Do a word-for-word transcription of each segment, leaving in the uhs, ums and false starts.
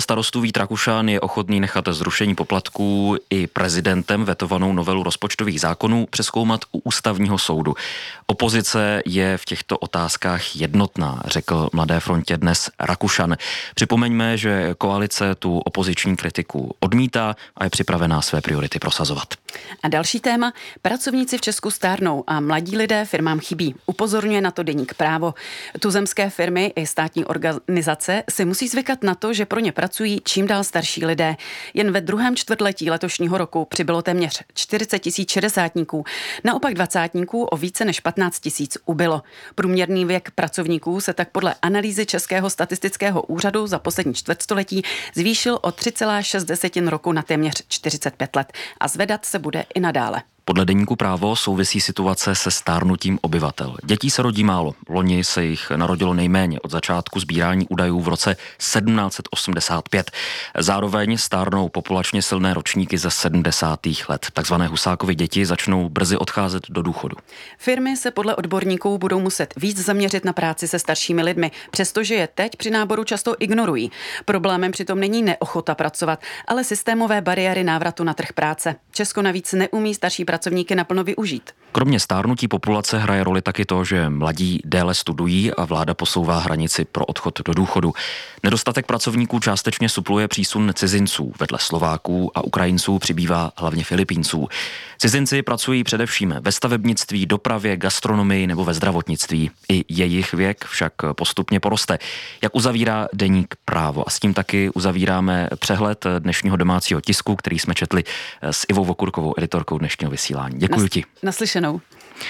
starostů Vít Rakušan je ochotný nechat zrušení poplatků i prezidentem vetovanou novelu rozpočtových zákonů přezkoumat u ústavního soudu. Opozice je v těchto otázkách jednotná, řekl Mladé frontě dnes Rakušan. Připomeňme, že koalice tu opoziční kritiku odmítá a je připravená své priority prosazovat. A další téma. Pracovníci v Česku stárnou a mladí lidé firmám chybí. Upozorňuje na to deník Právo. Tuzemské firmy i státní organizace si musí zvykat na to, že pro ně pracují čím dál starší lidé. Jen ve druhém čtvrtletí letošního roku přibylo téměř čtyřicet tisíc šedesátníků. Naopak dvacátníků o více než patnáct tisíc ubylo. Průměrný věk pracovníků se tak podle analýzy Českého statistického úřadu za poslední čtvrtstoletí zvýšil o tři celá šest roku na téměř čtyřicet pět let a zvedat se bude i nadále. Podle deníku Právo souvisí situace se stárnutím obyvatel. Dětí se rodí málo. Loni se jich narodilo nejméně od začátku sbírání údajů v roce sedmnáct osmdesát pět. Zároveň stárnou populačně silné ročníky ze sedmdesátých let. Takzvané Husákovy děti začnou brzy odcházet do důchodu. Firmy se podle odborníků budou muset víc zaměřit na práci se staršími lidmi, přestože je teď při náboru často ignorují. Problémem přitom není neochota pracovat, ale systémové bariéry návratu na trh práce. Česko navíc neumí starší pracovníky naplno využít. Kromě stárnutí populace hraje roli taky to, že mladí déle studují a vláda posouvá hranici pro odchod do důchodu. Nedostatek pracovníků částečně supluje přísun cizinců. Vedle Slováků a Ukrajinců přibývá hlavně Filipínců. Cizinci pracují především ve stavebnictví, dopravě, gastronomii nebo ve zdravotnictví. I jejich věk však postupně poroste. Jak uzavírá deník Právo. A s tím taky uzavíráme přehled dnešního domácího tisku, který jsme četli s Ivou Vokurkovou, editorkou dnešního vysílání. Děkuji Nas, ti. Naslyšenou.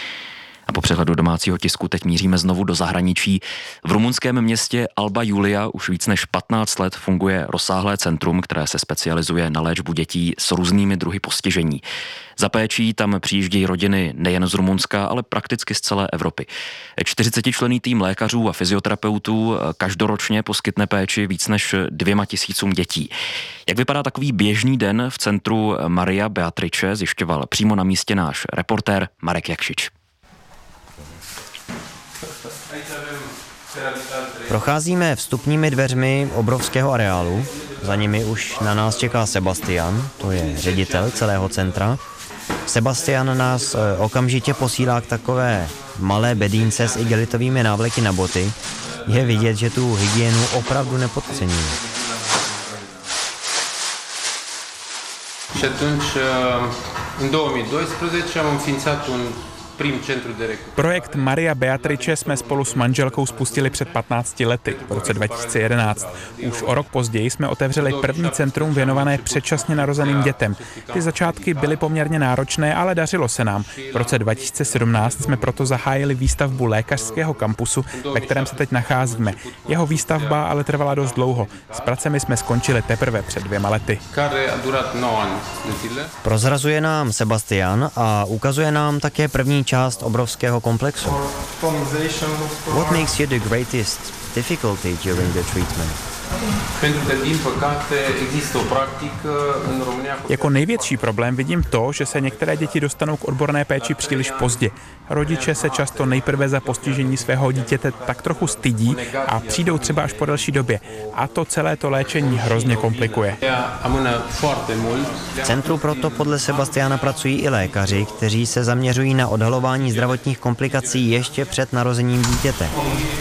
A po přehledu domácího tisku teď míříme znovu do zahraničí. V rumunském městě Alba Iulia už víc než patnáct let funguje rozsáhlé centrum, které se specializuje na léčbu dětí s různými druhy postižení. Za péčí tam přijíždějí rodiny nejen z Rumunska, ale prakticky z celé Evropy. čtyřicetičlenný tým lékařů a fyzioterapeutů každoročně poskytne péči víc než dvěma tisícům dětí. Jak vypadá takový běžný den v centru Maria Beatrice, zjišťoval přímo na místě náš reportér Marek Jakšič. Procházíme vstupními dveřmi obrovského areálu. Za nimi už na nás čeká Sebastian, to je ředitel celého centra. Sebastian nás okamžitě posílá k takové malé bedínce s igelitovými návleky na boty. Je vidět, že tu hygienu opravdu nepodceňuje. Și atunci, în două mii doisprezece, am înființat un Projekt Maria Beatrice jsme spolu s manželkou spustili před patnácti lety, v roce dva tisíce jedenáct. Už o rok později jsme otevřeli první centrum věnované předčasně narozeným dětem. Ty začátky byly poměrně náročné, ale dařilo se nám. V roce dva tisíce sedmnáct jsme proto zahájili výstavbu lékařského kampusu, ve kterém se teď nacházíme. Jeho výstavba ale trvala dost dlouho. S pracemi jsme skončili teprve před dvěma lety. Prozrazuje nám Sebastian a ukazuje nám také první část obrovského komplexu. What makes you the greatest difficulty during the treatment? Jako největší problém vidím to, že se některé děti dostanou k odborné péči příliš pozdě. Rodiče se často nejprve za postižení svého dítěte tak trochu stydí a přijdou třeba až po delší době. A to celé to léčení hrozně komplikuje. V centru proto podle Sebastiana pracují i lékaři, kteří se zaměřují na odhalování zdravotních komplikací ještě před narozením dítěte.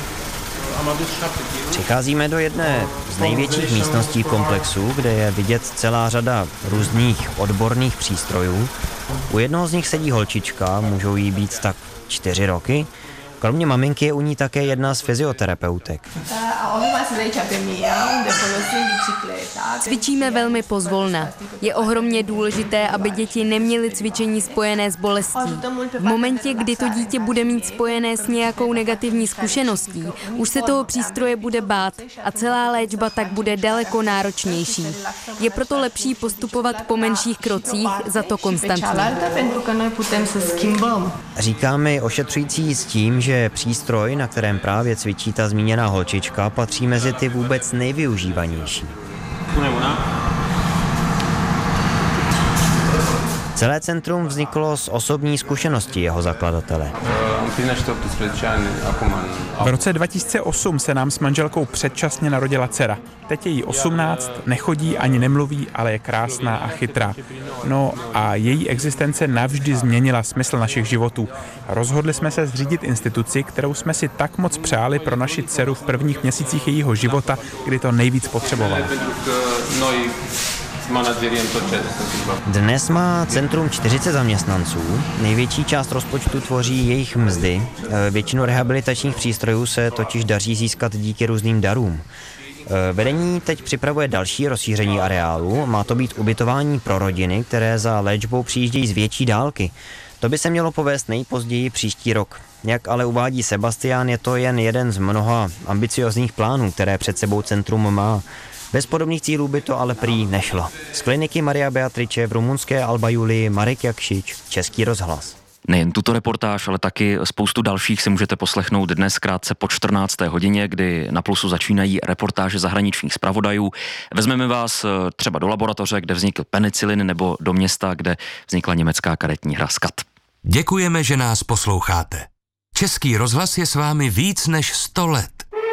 Přicházíme do jedné z největších místností v komplexu, kde je vidět celá řada různých odborných přístrojů. U jednoho z nich sedí holčička, můžou jí být tak čtyři roky. Kromě maminky je u ní také jedna z fyzioterapeutek. Cvičíme velmi pozvolna. Je ohromně důležité, aby děti neměly cvičení spojené s bolestí. V momentě, kdy to dítě bude mít spojené s nějakou negativní zkušeností, už se toho přístroje bude bát a celá léčba tak bude daleko náročnější. Je proto lepší postupovat po menších krocích, za to konstantně. Říká mi ošetřující s tím, že přístroj, na kterém právě cvičí ta zmíněná holčička, patří mezi ty vůbec nejvyužívanější. Celé centrum vzniklo z osobní zkušenosti jeho zakladatele. V roce dva tisíce osm se nám s manželkou předčasně narodila dcera. Teď je jí osmnáct, nechodí ani nemluví, ale je krásná a chytrá. No a její existence navždy změnila smysl našich životů. Rozhodli jsme se zřídit instituci, kterou jsme si tak moc přáli pro naši dceru v prvních měsících jejího života, kdy to nejvíc potřebovala. Dnes má centrum čtyřicet zaměstnanců, největší část rozpočtu tvoří jejich mzdy. Většinu rehabilitačních přístrojů se totiž daří získat díky různým darům. Vedení teď připravuje další rozšíření areálu, má to být ubytování pro rodiny, které za léčbou přijíždějí z větší dálky. To by se mělo povést nejpozději příští rok. Jak ale uvádí Sebastian, je to jen jeden z mnoha ambiciozních plánů, které před sebou centrum má. Bez podobných cílů by to ale prý nešlo. Z kliniky Maria Beatrice v rumunské Alba Julii Marek Jakšič, Český rozhlas. Nejen tuto reportáž, ale taky spoustu dalších si můžete poslechnout dnes krátce po čtrnácté hodině, kdy na Plusu začínají reportáže zahraničních zpravodajů. Vezmeme vás třeba do laboratoře, kde vznikl penicilin, nebo do města, kde vznikla německá karetní hra Skat. Děkujeme, že nás posloucháte. Český rozhlas je s vámi víc než sto let.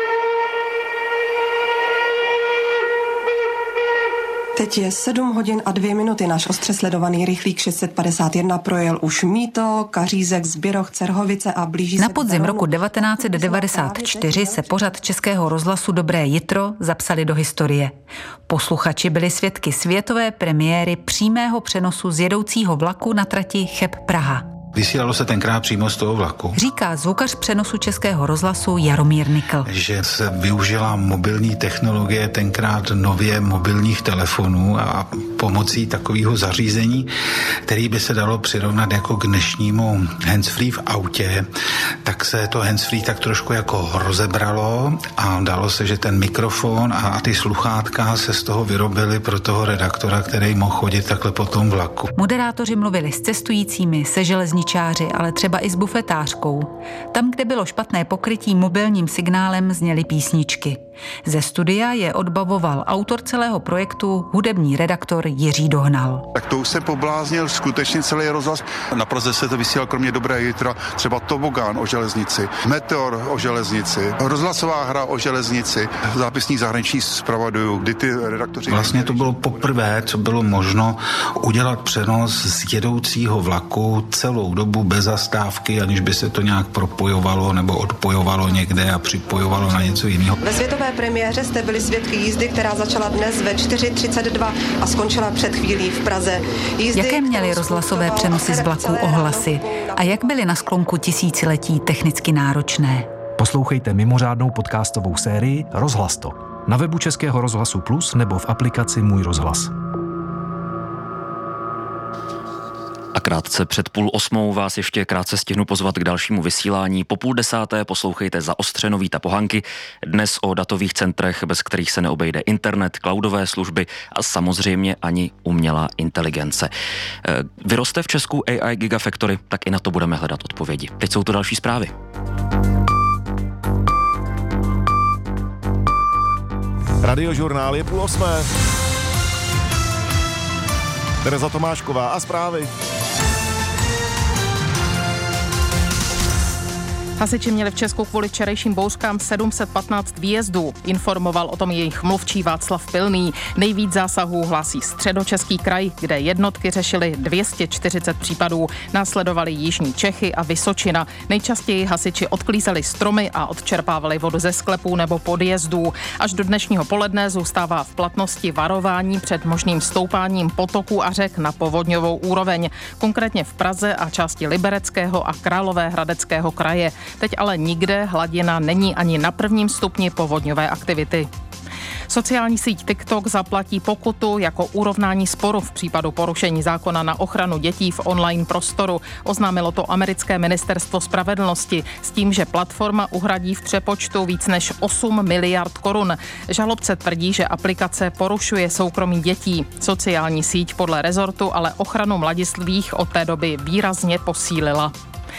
Teď je sedm hodin a dvě minuty. Náš ostře sledovaný rychlík šest set padesát jedna projel už Mýto, Kařízek, Zběroch, Cerhovice a blíží se... Na podzim roku devatenáct set devadesát čtyři se pořad Českého rozhlasu Dobré jitro zapsali do historie. Posluchači byli svědky světové premiéry přímého přenosu z jedoucího vlaku na trati Cheb-Praha. Vysílalo se tenkrát přímo z toho vlaku. Říká zvukař přenosu Českého rozhlasu Jaromír Nikl. Že se využila mobilní technologie, tenkrát nově mobilních telefonů a pomocí takového zařízení, který by se dalo přirovnat jako k dnešnímu handsfree v autě, tak se to handsfree tak trošku jako rozebralo a dalo se, že ten mikrofon a ty sluchátka se z toho vyrobily pro toho redaktora, který mohl chodit takhle po tom vlaku. Moderátoři mluvili s cestujícími, se železničáři, ale třeba i s bufetářkou. Tam, kde bylo špatné pokrytí mobilním signálem, zněly písničky. Ze studia je odbavoval autor celého projektu, hudební redaktor Jiří Dohnal. Tak to už se pobláznil skutečně celý rozhlas. Na Praze se to vysílal kromě Dobré jitra třeba Tobogán o železnici, Meteor o železnici, rozhlasová hra o železnici, zápisník zahraničních zpravodajů, kdy ty redaktoři... Vlastně to bylo poprvé, co bylo možno udělat přenos z jedoucího vlaku celou dobu bez zastávky, aniž by se to nějak propojovalo nebo odpojovalo někde a připojovalo na něco jiného. Ve světové premiéře jste byli svědky jízdy, která začala dnes ve čtyři třicet dva a skončila před chvílí v Praze. Jízdy, Jaké měly rozhlasové přenosy z vlaků ohlasy a jak byly na sklonku tisíciletí technicky náročné? Poslouchejte mimořádnou podcastovou sérii Rozhlas to na webu Českého rozhlasu Plus nebo v aplikaci Můj rozhlas. A krátce před půl osmou vás ještě krátce stihnu pozvat k dalšímu vysílání. Po půl desáté poslouchejte Zaostřeno Víta Pohanky. Dnes o datových centrech, bez kterých se neobejde internet, cloudové služby a samozřejmě ani umělá inteligence. Vyroste v Česku A I Gigafactory, tak i na to budeme hledat odpovědi. Teď jsou to další zprávy. Radiožurnál je půl osmé. Tereza Tomášková a zprávy. Hasiči měli v Česku kvůli včerejším bouřkám sedm set patnáct výjezdů. Informoval o tom jejich mluvčí Václav Pilný. Nejvíc zásahů hlásí Středočeský kraj, kde jednotky řešily dvě stě čtyřicet případů. Následovali jižní Čechy a Vysočina. Nejčastěji hasiči odklízeli stromy a odčerpávali vodu ze sklepů nebo podjezdů. Až do dnešního poledne zůstává v platnosti varování před možným stoupáním potoků a řek na povodňovou úroveň. Konkrétně v Praze a části Libereckého a Královéhradeckého kraje. Teď ale nikde hladina není ani na prvním stupni povodňové aktivity. Sociální síť TikTok zaplatí pokutu jako urovnání sporu v případu porušení zákona na ochranu dětí v online prostoru. Oznámilo to americké ministerstvo spravedlnosti s tím, že platforma uhradí v přepočtu víc než osm miliard korun. Žalobce tvrdí, že aplikace porušuje soukromí dětí. Sociální síť podle rezortu ale ochranu mladistvých od té doby výrazně posílila.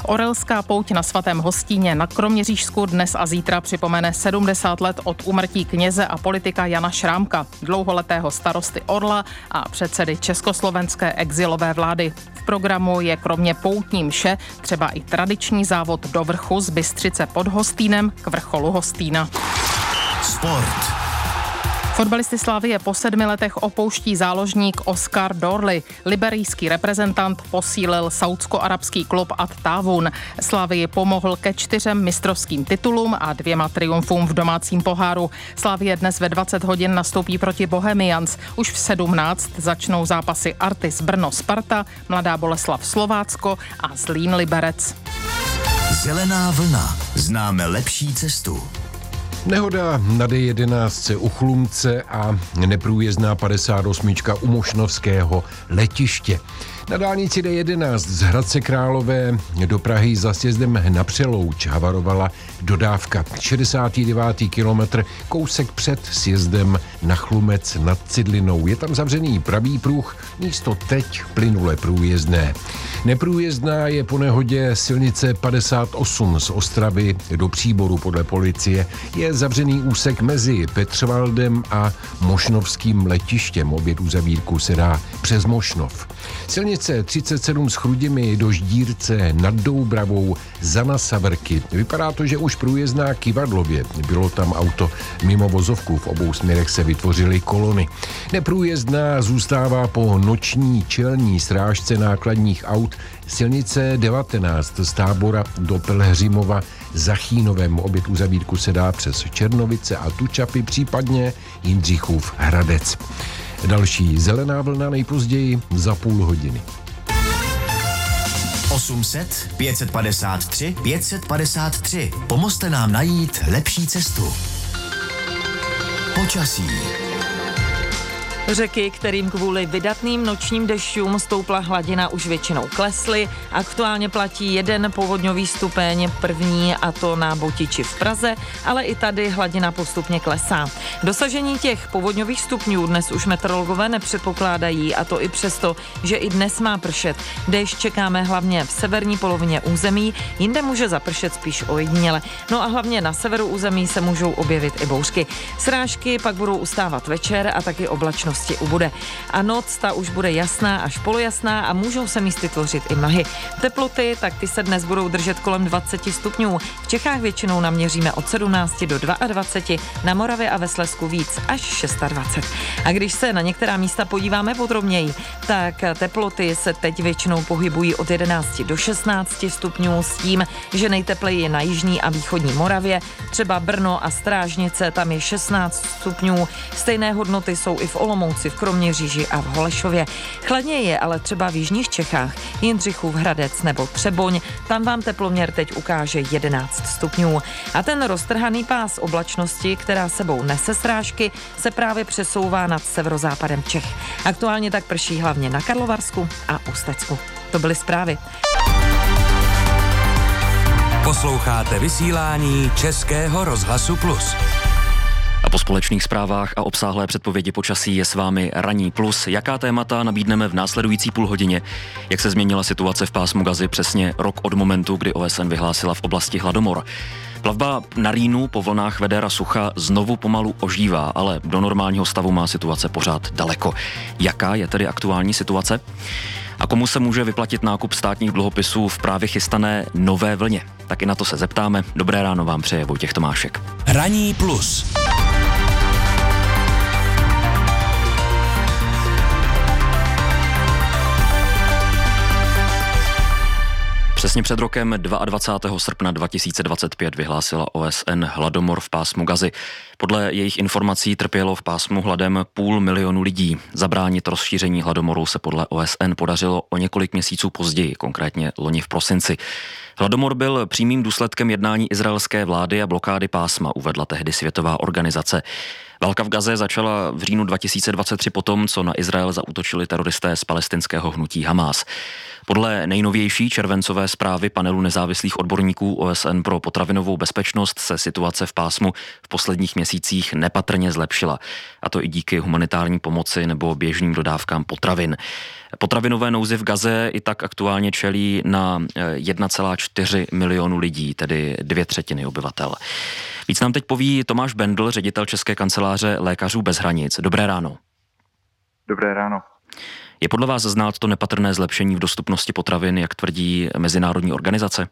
Orelská pouť na svatém Hostíně na Kroměřížsku dnes a zítra připomene sedmdesát let od úmrtí kněze a politika Jana Šrámka, dlouholetého starosty Orla a předsedy československé exilové vlády. V programu je kromě poutní mše třeba i tradiční závod do vrchu z Bystřice pod Hostýnem k vrcholu Hostýna. Sport. Fotbalisty Slavie po sedmi letech opouští záložník Oscar Dorley. Liberijský reprezentant posílil saúdsko-arabský klub At Tawun. Slavii pomohl ke čtyřem mistrovským titulům a dvěma triumfům v domácím poháru. Slavie dnes ve dvacet hodin nastoupí proti Bohemians. Už v sedmnáct začnou zápasy Artis Brno Sparta, Mladá Boleslav Slovácko a Zlín Liberec. Zelená vlna. Známe lepší cestu. Nehoda na D jedenáct u Chlumce a neprůjezdná padesát osm u Mošnovského letiště. Na dálnici D jedenáct z Hradce Králové do Prahy za sjezdem na Přelouč havarovala dodávka. šedesátý devátý kilometr, kousek před sjezdem na Chlumec nad Cidlinou. Je tam zavřený pravý pruh, místo teď plynule průjezdné. Neprůjezdná je po nehodě silnice padesát osm z Ostravy do Příboru podle policie. Je zavřený úsek mezi Petřvaldem a Mošnovským letištěm. Obět uzavírku se dá přes Mošnov. Silnice třicet sedm s Chrudimi do Ždírce nad Doubravou za Nasavrky. Vypadá to, že už průjezdná Kivadlově. Bylo tam auto mimo vozovku, v obou směrech se vytvořily kolony. Neprůjezdná zůstává po noční čelní srážce nákladních aut silnice devatenáct z Tábora do Pelhřimova za Chínovem. Obět uzavírku se dá přes Černovice a Tučapy, případně Jindřichův Hradec. Další zelená vlna nejpozději za půl hodiny. osm set, pět set padesát tři, pět set padesát tři. Pomozte nám najít lepší cestu. Počasí. Řeky, kterým kvůli vydatným nočním dešťům stoupla hladina, už většinou klesly. Aktuálně platí jeden povodňový stupeň, první, a to na Botiči v Praze, ale i tady hladina postupně klesá. Dosažení těch povodňových stupňů dnes už meteorologové nepředpokládají, a to i přesto, že i dnes má pršet. Déšť čekáme hlavně v severní polovině území, jinde může zapršet spíš ojediněle. No a hlavně na severu území se můžou objevit i bouřky. Srážky pak budou ustávat večer a taky oblačnost ubude. A noc ta už bude jasná až polojasná a můžou se místy tvořit i mlhy. Teploty, tak ty se dnes budou držet kolem dvacet stupňů. V Čechách většinou naměříme od sedmnáct do dvacet dva, na Moravě a ve Slezsku víc až dvacet šest. A když se na některá místa podíváme podrobněji, tak teploty se teď většinou pohybují od jedenáct do šestnáct stupňů s tím, že nejtepleji je na jižní a východní Moravě, třeba Brno a Strážnice, tam je šestnáct stupňů. Stejné hodnoty jsou i v Olomouci, v Kroměříži a v Holešově. Chladněji je ale třeba v jižních Čechách, Jindřichův Hradec nebo Třeboň, tam vám teploměr teď ukáže jedenáct stupňů. A ten roztrhaný pás oblačnosti, která sebou nese srážky, se právě přesouvá nad severozápadem Čech. Aktuálně tak prší hlavně na Karlovarsku a Ústecku. To byly zprávy. Posloucháte vysílání Českého rozhlasu Plus. A po společných zprávách a obsáhlé předpovědi počasí je s vámi Ranní plus. Jaká témata nabídneme v následující půl hodině? Jak se změnila situace v pásmu Gazy přesně rok od momentu, kdy O S N vyhlásila v oblasti hladomor? Plavba na Rýnu po vlnách veder a sucha znovu pomalu ožívá, ale do normálního stavu má situace pořád daleko. Jaká je tedy aktuální situace? A komu se může vyplatit nákup státních dluhopisů v právě chystané nové vlně? Tak i na to se zeptáme. Dobré ráno vám přeje Vojtěch Tomášek. Ranní plus. Přesně před rokem dvacátého druhého srpna dva tisíce dvacet pět vyhlásila O S N hladomor v pásmu Gazy. Podle jejich informací trpělo v pásmu hladem půl milionu lidí. Zabránit rozšíření hladomoru se podle O S N podařilo o několik měsíců později, konkrétně loni v prosinci. Hladomor byl přímým důsledkem jednání izraelské vlády a blokády pásma, uvedla tehdy Světová organizace. Válka v Gaze začala v říjnu dva tisíce dvacet tři potom, co na Izrael zaútočili teroristé z palestinského hnutí Hamás. Podle nejnovější červencové zprávy panelu nezávislých odborníků O S N pro potravinovou bezpečnost se situace v pásmu v posledních měsících nepatrně zlepšila. A to i díky humanitární pomoci nebo běžným dodávkám potravin. Potravinové nouzi v Gaze i tak aktuálně čelí na jedna celá čtyři milionu lidí, tedy dvě třetiny obyvatel. Víc nám teď poví Tomáš Bendl, ředitel České kanceláře Lékařů bez hranic. Dobré ráno. Dobré ráno. Je podle vás znát to nepatrné zlepšení v dostupnosti potravin, jak tvrdí mezinárodní organizace?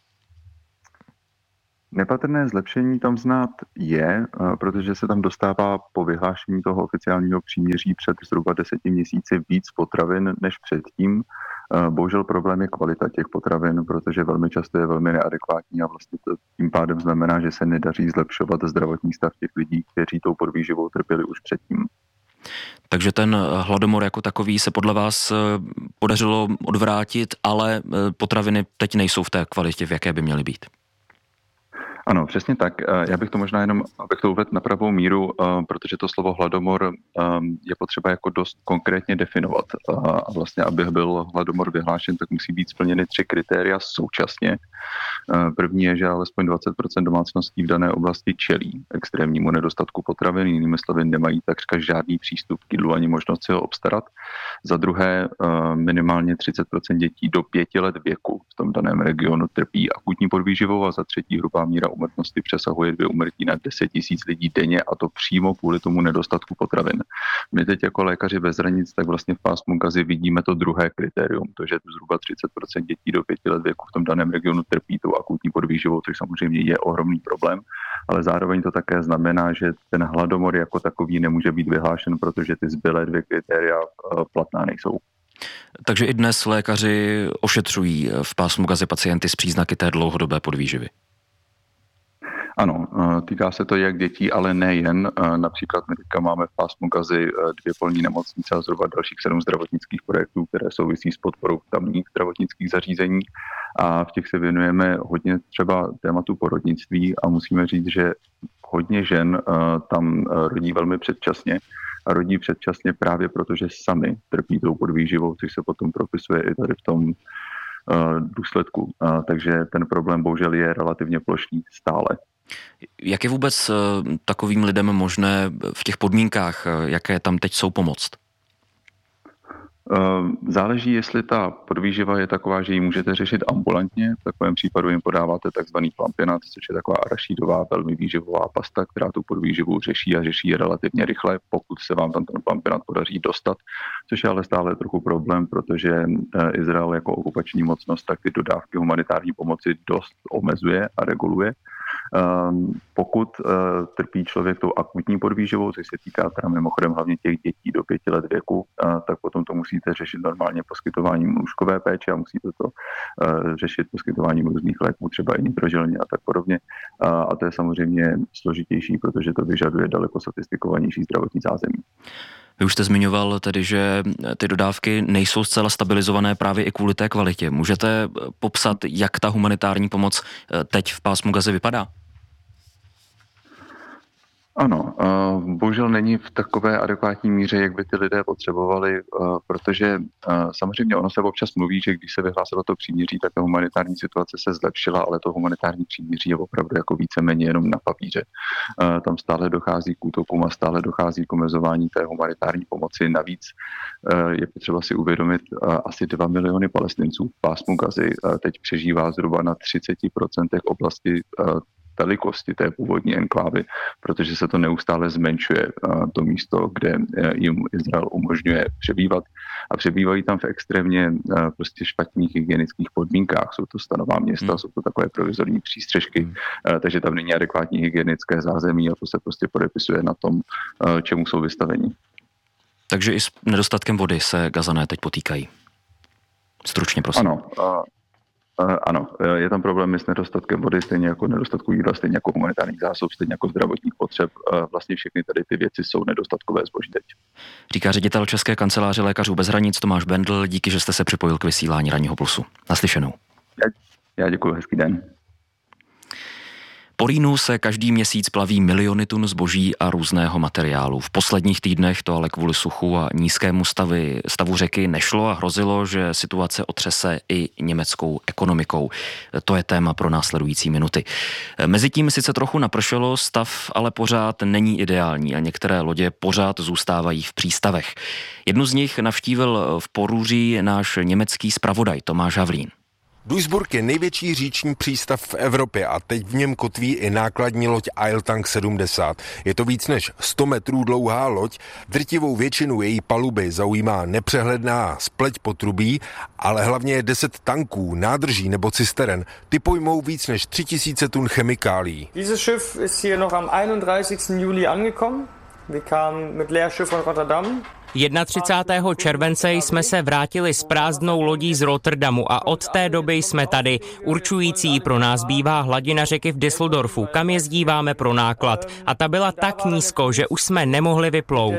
Nepatrné zlepšení tam znát je, protože se tam dostává po vyhlášení toho oficiálního příměří před zhruba deseti měsíci víc potravin než předtím. Bohužel problém je kvalita těch potravin, protože velmi často je velmi neadekvátní a vlastně to tím pádem znamená, že se nedaří zlepšovat zdravotní stav těch lidí, kteří tou podvýživou trpěli už předtím. Takže ten hladomor jako takový se podle vás podařilo odvrátit, ale potraviny teď nejsou v té kvalitě, v jaké by měly být. Ano, přesně tak. Já bych to možná jenom, abych to uvedl na pravou míru, protože to slovo hladomor je potřeba jako dost konkrétně definovat. A vlastně, aby byl hladomor vyhlášen, tak musí být splněny tři kritéria současně. První je, že alespoň dvacet procent domácností v dané oblasti čelí extrémnímu nedostatku potravin, jinými slovy nemají takřka žádný přístup k jídlu ani možnost si ho obstarat. Za druhé, minimálně třicet procent dětí do pěti let věku v tom daném regionu trpí akutní podvýživou a za třetí hrubá míra úmrtnosti přesahuje dvě úmrtí na deset tisíc lidí denně a to přímo kvůli tomu nedostatku potravin. My teď jako lékaři bez hranic tak vlastně v pásmu Gazy vidíme to druhé kritérium, to, že zhruba třicet procent dětí do pěti let věku v tom daném regionu trpí tou akutní podvýživou, což samozřejmě je ohromný problém, ale zároveň to také znamená, že ten hladomor jako takový nemůže být vyhlášen, protože ty zbylé dvě kritéria platná nejsou. Takže i dnes lékaři ošetřují v pásmu Gazy pacienty s příznaky té dlouhodobé podvýživy. Ano, týká se to jak dětí, ale nejen. Například my teďka máme v pásmu Gazy dvě polní nemocnice a zhruba dalších sedm zdravotnických projektů, které souvisí s podporou tamních zdravotnických zařízení a v těch se věnujeme hodně třeba tématu porodnictví a musíme říct, že hodně žen tam rodí velmi předčasně a rodí předčasně právě proto, že sami trpí tou podvýživou, což se potom propisuje i tady v tom důsledku. Takže ten problém bohužel je relativně plošný stále. Jak je vůbec takovým lidem možné v těch podmínkách, jaké tam teď jsou, pomoct? Záleží, jestli ta podvýživa je taková, že ji můžete řešit ambulantně. V takovém případu jim podáváte takzvaný Plampinat, což je taková arašídová velmi výživová pasta, která tu podvýživu řeší a řeší je relativně rychle, pokud se vám tam ten Plampinat podaří dostat, což je ale stále trochu problém, protože Izrael jako okupační mocnost tak ty dodávky humanitární pomoci dost omezuje a reguluje. Um, pokud uh, trpí člověk tou akutní podvýživou, což se týká teda mimochodem hlavně těch dětí do pěti let věku, uh, tak potom to musíte řešit normálně poskytováním lůžkové péče a musíte to uh, řešit poskytováním různých léků, třeba i nitrožilně a tak podobně. Uh, a to je samozřejmě složitější, protože to vyžaduje daleko sofistikovanější zdravotní zázemí. Vy už jste zmiňoval tedy, že ty dodávky nejsou zcela stabilizované právě i kvůli té kvalitě. Můžete popsat, jak ta humanitární pomoc teď v pásmu Gazy vypadá? Ano, bohužel není v takové adekvátní míře, jak by ty lidé potřebovali, protože samozřejmě ono se občas mluví, že když se vyhlásilo to příměří, tak ta humanitární situace se zlepšila, ale to humanitární příměří je opravdu jako víceméně jenom na papíře. Tam stále dochází k útokům a stále dochází k omezování té humanitární pomoci. Navíc je potřeba si uvědomit, asi dva miliony Palestinců v pásmu Gazy teď přežívá zhruba na třicet procent oblasti velikosti té původní enklávy, protože se to neustále zmenšuje, to místo, kde jim Izrael umožňuje přebývat a přebývají tam v extrémně prostě špatných hygienických podmínkách. Jsou to stanová města, hmm. jsou to takové provizorní přístřežky, hmm. takže tam není adekvátní hygienické zázemí a to se prostě podepisuje na tom, čemu jsou vystaveni. Takže i s nedostatkem vody se Gazané teď potýkají. Stručně, prosím. Ano. Uh, ano, je tam problém s nedostatkem vody, stejně jako nedostatku jídla, stejně jako humanitárních zásob, stejně jako zdravotních potřeb. Uh, vlastně všechny tady ty věci jsou nedostatkové zboží teď. Říká ředitel České kanceláře Lékařů bez hranic Tomáš Bendl. Díky, že jste se připojil k vysílání Ranního plusu. Naslyšenou. Já, já děkuji, hezký den. Po Rýnu se každý měsíc plaví miliony tun zboží a různého materiálu. V posledních týdnech to ale kvůli suchu a nízkému stavu, stavu řeky nešlo a hrozilo, že situace otřese i německou ekonomikou. To je téma pro následující minuty. Mezitím sice trochu napršelo, stav ale pořád není ideální a některé lodě pořád zůstávají v přístavech. Jednu z nich navštívil v Porúří náš německý zpravodaj Tomáš Havlín. Duisburg je největší říční přístav v Evropě a teď v něm kotví i nákladní loď Eiltank sedmdesát. Je to víc než sto metrů dlouhá loď, drtivou většinu její paluby zaujímá nepřehledná spleť potrubí, ale hlavně je deset tanků, nádrží nebo cisteren. Ty pojmou víc než tři tisíce tun chemikálií. Dieses Schiff ist hier noch am einunddreißigsten Juli angekommen. Wir kamen mit Leerschiff von Rotterdam. třicátého prvního července jsme se vrátili s prázdnou lodí z Rotterdamu a od té doby jsme tady. Určující pro nás bývá hladina řeky v Düsseldorfu, kam jezdíváme pro náklad. A ta byla tak nízko, že už jsme nemohli vyplout.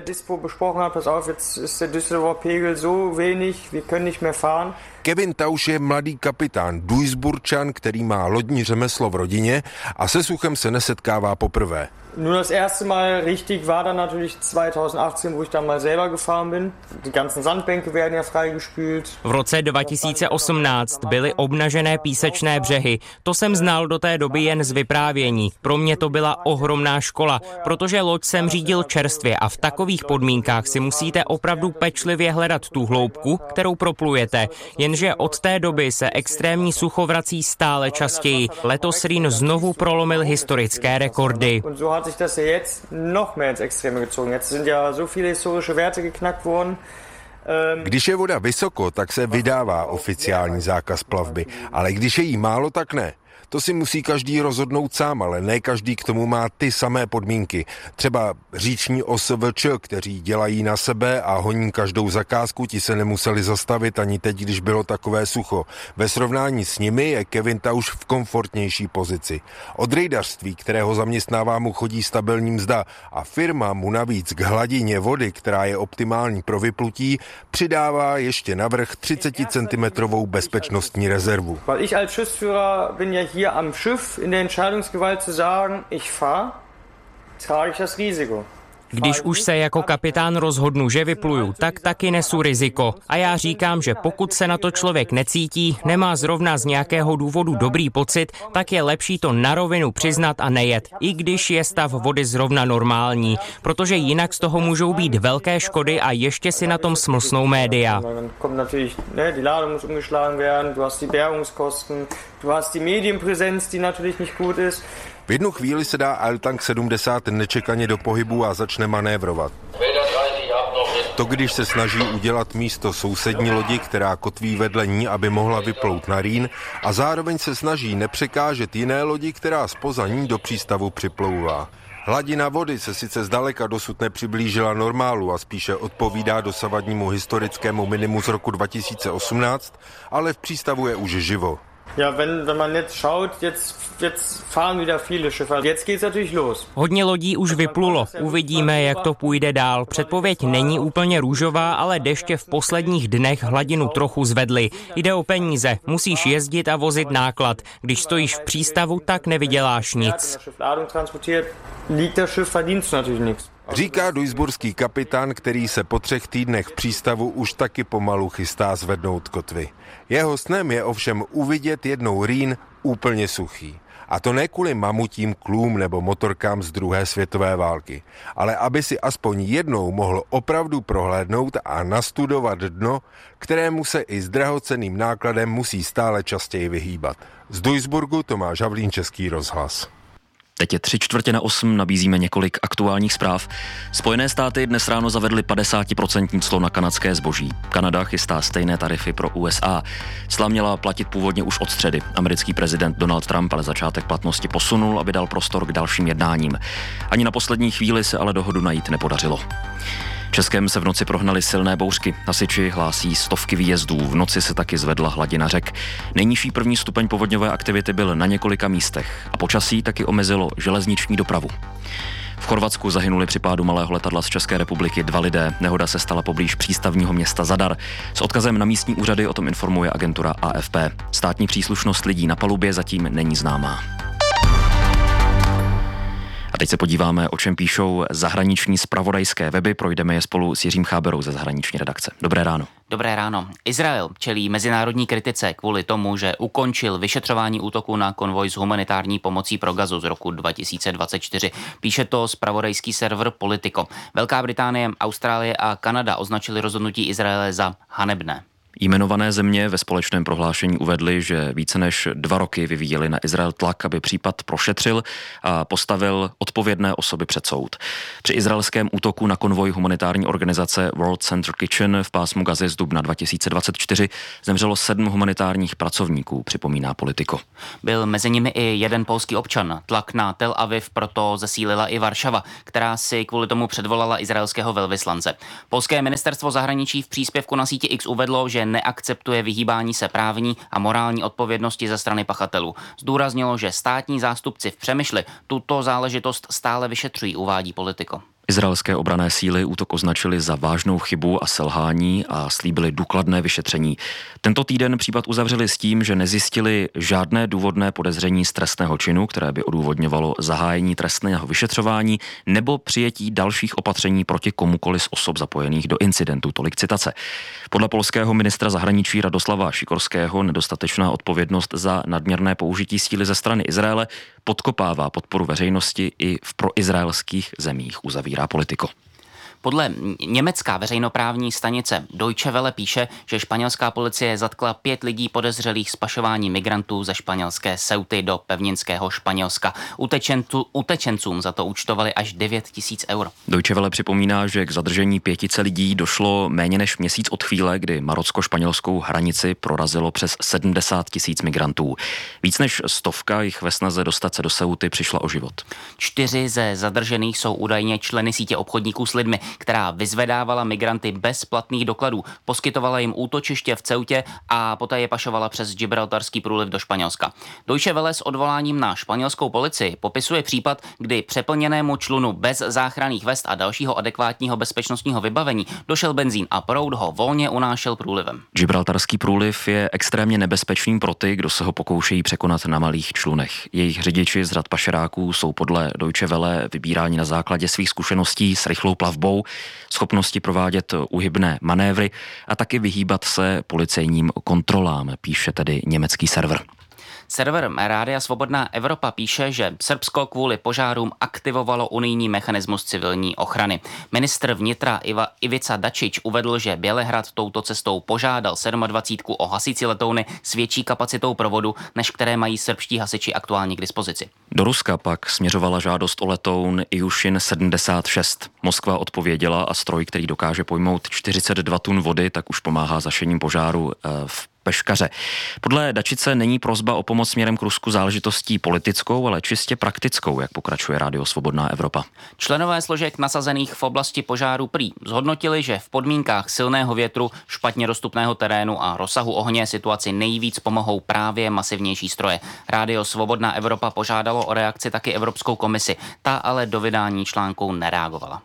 Kevin Tausch je mladý kapitán Duisburčan, který má lodní řemeslo v rodině a se suchem se nesetkává poprvé. Nur das erste Mal richtig war dann natürlich zweitausendachtzehn, wo ich dann mal selber gefahren bin. Die ganzen Sandbänke werden ja freigespült. V roce dva tisíce osmnáct byly obnažené písečné břehy. To jsem znal do té doby jen z vyprávění. Pro mě to byla ohromná škola, protože loď jsem řídil čerstvě a v takových podmínkách si musíte opravdu pečlivě hledat tu hloubku, kterou proplujete. Jenže od té doby se extrémní sucho vrací stále častěji. Letos Rýn znovu prolomil historické rekordy. Sich das ja jetzt noch mehr ins Extreme gezogen. Jetzt sind ja so viele historische Werte geknackt worden. Když je voda vysoko, tak se vydává oficiální zákaz plavby, ale když je jí málo, tak ne. To si musí každý rozhodnout sám, ale ne každý k tomu má ty samé podmínky. Třeba říční O S V Č, kteří dělají na sebe a honí každou zakázku, ti se nemuseli zastavit ani teď, když bylo takové sucho. Ve srovnání s nimi je Kevin Tausch v komfortnější pozici. Od rejdařství, kterého zaměstnává, mu chodí stabilní mzda a firma mu navíc k hladině vody, která je optimální pro vyplutí, přidává ještě navrch třicet centimetrů bezpečnostní rezervu. Hier am Schiff in der Entscheidungsgewalt zu sagen, ich fahre, trage ich das Risiko. Když už se jako kapitán rozhodnu, že vypluju, tak taky nesu riziko. A já říkám, že pokud se na to člověk necítí, nemá zrovna z nějakého důvodu dobrý pocit, tak je lepší to na rovinu přiznat a nejet, i když je stav vody zrovna normální, protože jinak z toho můžou být velké škody a ještě si na tom smlsnou média. V jednu chvíli se dá Eiltank sedmdesát nečekaně do pohybu a začne manévrovat. To, když se snaží udělat místo sousední lodi, která kotví vedle ní, aby mohla vyplout na Rýn, a zároveň se snaží nepřekážet jiné lodi, která zpoza ní do přístavu připlouvá. Hladina vody se sice zdaleka dosud nepřiblížila normálu a spíše odpovídá dosavadnímu historickému minimu z roku dva tisíce osmnáct, ale v přístavu je už živo. Ja, wenn, wenn man jetzt schaut, jetzt, jetzt fahren wieder viele Schiffe. Jetzt geht's natürlich los. Hodně lodí už vyplulo. Uvidíme, jak to půjde dál. Předpověď není úplně růžová, ale deště v posledních dnech hladinu trochu zvedly. Jde o peníze. Musíš jezdit a vozit náklad. Když stojíš v přístavu, tak nevyděláš nic. Říká duisburský kapitán, který se po třech týdnech v přístavu už taky pomalu chystá zvednout kotvy. Jeho snem je ovšem uvidět jednou Rýn úplně suchý. A to ne kvůli mamutím klům nebo motorkám z druhé světové války, ale aby si aspoň jednou mohl opravdu prohlédnout a nastudovat dno, kterému se i s drahocenným nákladem musí stále častěji vyhýbat. Z Duisburgu Tomáš Havlín, Český rozhlas. Teď je tři čtvrtě na osm, nabízíme několik aktuálních zpráv. Spojené státy dnes ráno zavedly padesát procent clo na kanadské zboží. Kanada chystá stejné tarify pro U S A. Cla měla platit původně už od středy. Americký prezident Donald Trump ale začátek platnosti posunul, aby dal prostor k dalším jednáním. Ani na poslední chvíli se ale dohodu najít nepodařilo. Českém se v noci prohnaly silné bouřky. Hasiči hlásí stovky výjezdů. V noci se taky zvedla hladina řek. Nejnižší první stupeň povodňové aktivity byl na několika místech a počasí taky omezilo železniční dopravu. V Chorvatsku zahynuli při pádu malého letadla z České republiky dva lidé. Nehoda se stala poblíž přístavního města Zadar. S odkazem na místní úřady o tom informuje agentura A F P. Státní příslušnost lidí na palubě zatím není známá. A teď se podíváme, o čem píšou zahraniční zpravodajské weby. Projdeme je spolu s Jiřím Cháberou ze zahraniční redakce. Dobré ráno. Dobré ráno. Izrael čelí mezinárodní kritice kvůli tomu, že ukončil vyšetřování útoku na konvoj s humanitární pomocí pro Gazu z roku dva tisíce dvacet čtyři. Píše to zpravodajský server Politico. Velká Británie, Austrálie a Kanada označili rozhodnutí Izraele za hanebné. Jmenované země ve společném prohlášení uvedly, že více než dva roky vyvíjeli na Izrael tlak, aby případ prošetřil a postavil odpovědné osoby před soud. Při izraelském útoku na konvoj humanitární organizace World Central Kitchen v pásmu Gazy z dubna dva tisíce dvacet čtyři zemřelo sedm humanitárních pracovníků, připomíná Politico. Byl mezi nimi i jeden polský občan. Tlak na Tel Aviv proto zesílila i Varšava, která si kvůli tomu předvolala izraelského velvyslance. Polské ministerstvo zahraničí v příspěvku na síti X uvedlo, že neakceptuje vyhýbání se právní a morální odpovědnosti ze strany pachatelů. Zdůraznilo, že státní zástupci v Přemyšli tuto záležitost stále vyšetřují, uvádí Politico. Izraelské obranné síly útok označili za vážnou chybu a selhání a slíbili důkladné vyšetření. Tento týden případ uzavřeli s tím, že nezjistili žádné důvodné podezření z trestného činu, které by odůvodňovalo zahájení trestného vyšetřování nebo přijetí dalších opatření proti komukoli z osob zapojených do incidentu. Tolik citace. Podle polského ministra zahraničí Radoslava Šikorského nedostatečná odpovědnost za nadměrné použití síly ze strany Izraele podkopává podporu veřejnosti i v proizraelských zemích, uzavírá Politico. Podle německá veřejnoprávní stanice Deutsche Welle píše, že španělská policie zatkla pět lidí podezřelých z pašování migrantů ze španělské Ceuty do pevninského Španělska. Utečencu, utečencům za to účtovali až devět tisíc eur. Deutsche Welle připomíná, že k zadržení pětice lidí došlo méně než měsíc od chvíle, kdy marocko-španělskou hranici prorazilo přes sedmdesát tisíc migrantů. Víc než stovka jich ve snaze dostat se do Ceuty přišla o život. Čtyři ze zadržených jsou údajně členy sítě obchodníků s lidmi, která vyzvedávala migranty bez platných dokladů, poskytovala jim útočiště v Ceutě a poté je pašovala přes Gibraltarský průliv do Španělska. Deutsche Welle s odvoláním na španělskou policii popisuje případ, kdy přeplněnému člunu bez záchranných vest a dalšího adekvátního bezpečnostního vybavení došel benzín a proud ho volně unášel průlivem. Gibraltarský průliv je extrémně nebezpečným pro ty, kdo se ho pokoušejí překonat na malých člunech. Jejich řidiči z řad pašeráků jsou podle Deutsche Welle vybíráni na základě svých zkušeností s rychlou plavbou, schopnosti provádět uhybné manévry a taky vyhýbat se policejním kontrolám, píše tedy německý server. Server Rádia Svobodná Evropa píše, že Srbsko kvůli požárům aktivovalo unijní mechanismus civilní ochrany. Ministr vnitra Iva, Ivica Dačić uvedl, že Bělehrad touto cestou požádal dvacet sedm o hasící letouny s větší kapacitou provodu, než které mají srbští hasiči aktuálně k dispozici. Do Ruska pak směřovala žádost o letoun Ilyushin sedmdesát šest. Moskva odpověděla a stroj, který dokáže pojmout čtyřicet dva tun vody, tak už pomáhá zašením požáru v Peškaře. Podle Dačice není prosba o pomoc směrem k Rusku záležitostí politickou, ale čistě praktickou, jak pokračuje Rádio Svobodná Evropa. Členové složek nasazených v oblasti požáru prý zhodnotili, že v podmínkách silného větru, špatně dostupného terénu a rozsahu ohně situaci nejvíc pomohou právě masivnější stroje. Rádio Svobodná Evropa požádalo o reakci taky Evropskou komisi, ta ale do vydání článku nereagovala.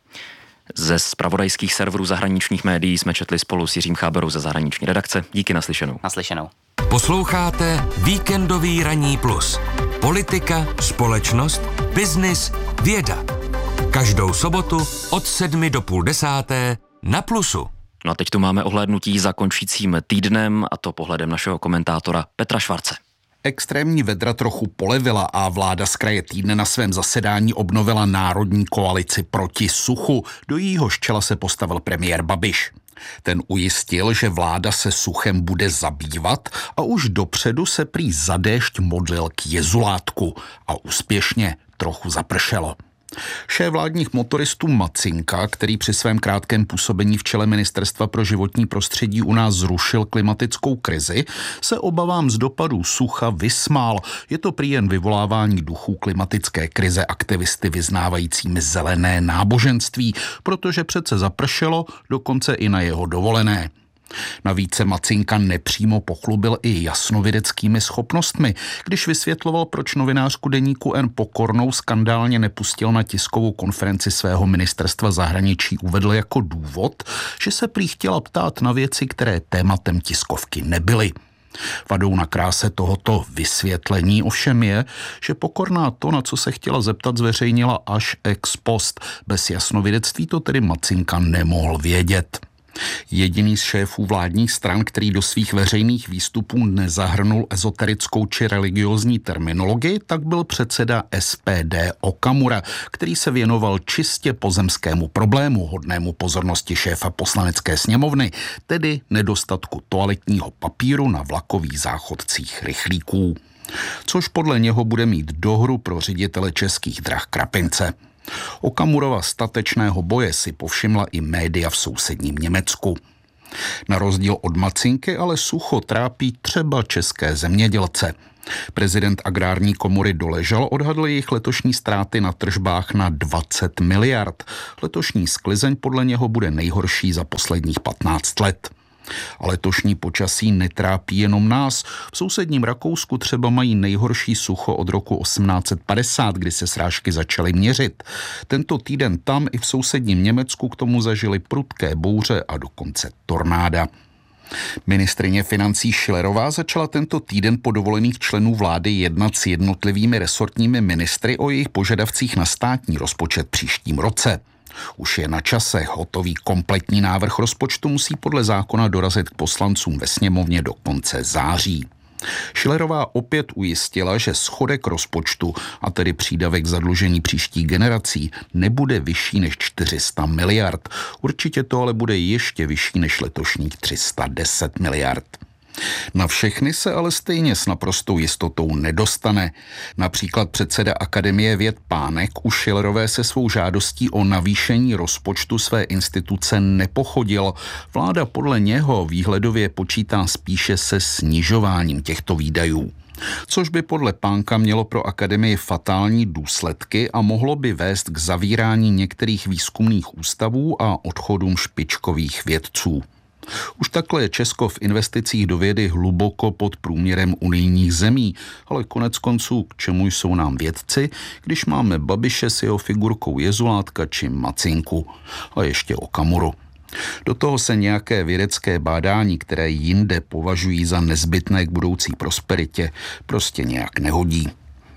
Ze zpravodajských serverů zahraničních médií jsme četli spolu s Jiřím Cháberou ze zahraniční redakce. Díky, naslyšenou. Naslyšenou. Posloucháte Víkendový ranní plus. Politika, společnost, biznis, věda. Každou sobotu od sedmi do půl desáté na Plusu. No a teď tu máme ohlédnutí za končícím týdnem, a to pohledem našeho komentátora Petra Švarce. Extrémní vedra trochu polevila a vláda z kraje týdne na svém zasedání obnovila národní koalici proti suchu. Do jejíhož čela se postavil premiér Babiš. Ten ujistil, že vláda se suchem bude zabývat a už dopředu se prý za déšť modlil k jezulátku a úspěšně trochu zapršelo. Šéf vládních motoristů Macinka, který při svém krátkém působení v čele Ministerstva pro životní prostředí u nás zrušil klimatickou krizi, se obavám z dopadů sucha vysmál. Je to prý jen vyvolávání duchů klimatické krize aktivisty vyznávajícími zelené náboženství, protože přece zapršelo dokonce i na jeho dovolené. Navíc se Macinka nepřímo pochlubil i jasnovideckými schopnostmi, když vysvětloval, proč novinářku deníku N Pokornou skandálně nepustil na tiskovou konferenci svého ministerstva zahraničí, uvedl jako důvod, že se prý chtěla ptát na věci, které tématem tiskovky nebyly. Vadou na kráse tohoto vysvětlení ovšem je, že Pokorná to, na co se chtěla zeptat, zveřejnila až ex post. Bez jasnovidectví to tedy Macinka nemohl vědět. Jediný z šéfů vládních stran, který do svých veřejných výstupů nezahrnul ezoterickou či religiózní terminologii, tak byl předseda S P D Okamura, který se věnoval čistě pozemskému problému, hodnému pozornosti šéfa poslanecké sněmovny, tedy nedostatku toaletního papíru na vlakových záchodcích rychlíků. Což podle něho bude mít dohru pro ředitele Českých drah Krapince. Okamurova statečného boje si povšimla i média v sousedním Německu. Na rozdíl od Macinky ale sucho trápí třeba české zemědělce. Prezident agrární komory Doležal odhadl jejich letošní ztráty na tržbách na dvacet miliard. Letošní sklizeň podle něho bude nejhorší za posledních patnáct let. A letošní počasí netrápí jenom nás. V sousedním Rakousku třeba mají nejhorší sucho od roku osmnáct set padesát, kdy se srážky začaly měřit. Tento týden tam i v sousedním Německu k tomu zažili prudké bouře a dokonce tornáda. Ministryně financí Schillerová začala tento týden po dovolených členů vlády jednat s jednotlivými resortními ministry o jejich požadavcích na státní rozpočet příštím roce. Už je na čase, hotový kompletní návrh rozpočtu musí podle zákona dorazit k poslancům ve sněmovně do konce září. Schillerová opět ujistila, že schodek rozpočtu, a tedy přídavek zadlužení příštích generací, nebude vyšší než čtyři sta miliard. Určitě to ale bude ještě vyšší než letošních tři sta deset miliard. Na všechny se ale stejně s naprostou jistotou nedostane. Například předseda Akademie věd Pánek u Schillerové se svou žádostí o navýšení rozpočtu své instituce nepochodil. Vláda podle něho výhledově počítá spíše se snižováním těchto výdajů. Což by podle Pánka mělo pro akademii fatální důsledky a mohlo by vést k zavírání některých výzkumných ústavů a odchodům špičkových vědců. Už takhle je Česko v investicích do vědy hluboko pod průměrem unijních zemí, ale konec konců k čemu jsou nám vědci, když máme Babiše s jeho figurkou Jezulátka či Macinku a ještě Okamuru. Do toho se nějaké vědecké bádání, které jinde považují za nezbytné k budoucí prosperitě, prostě nějak nehodí.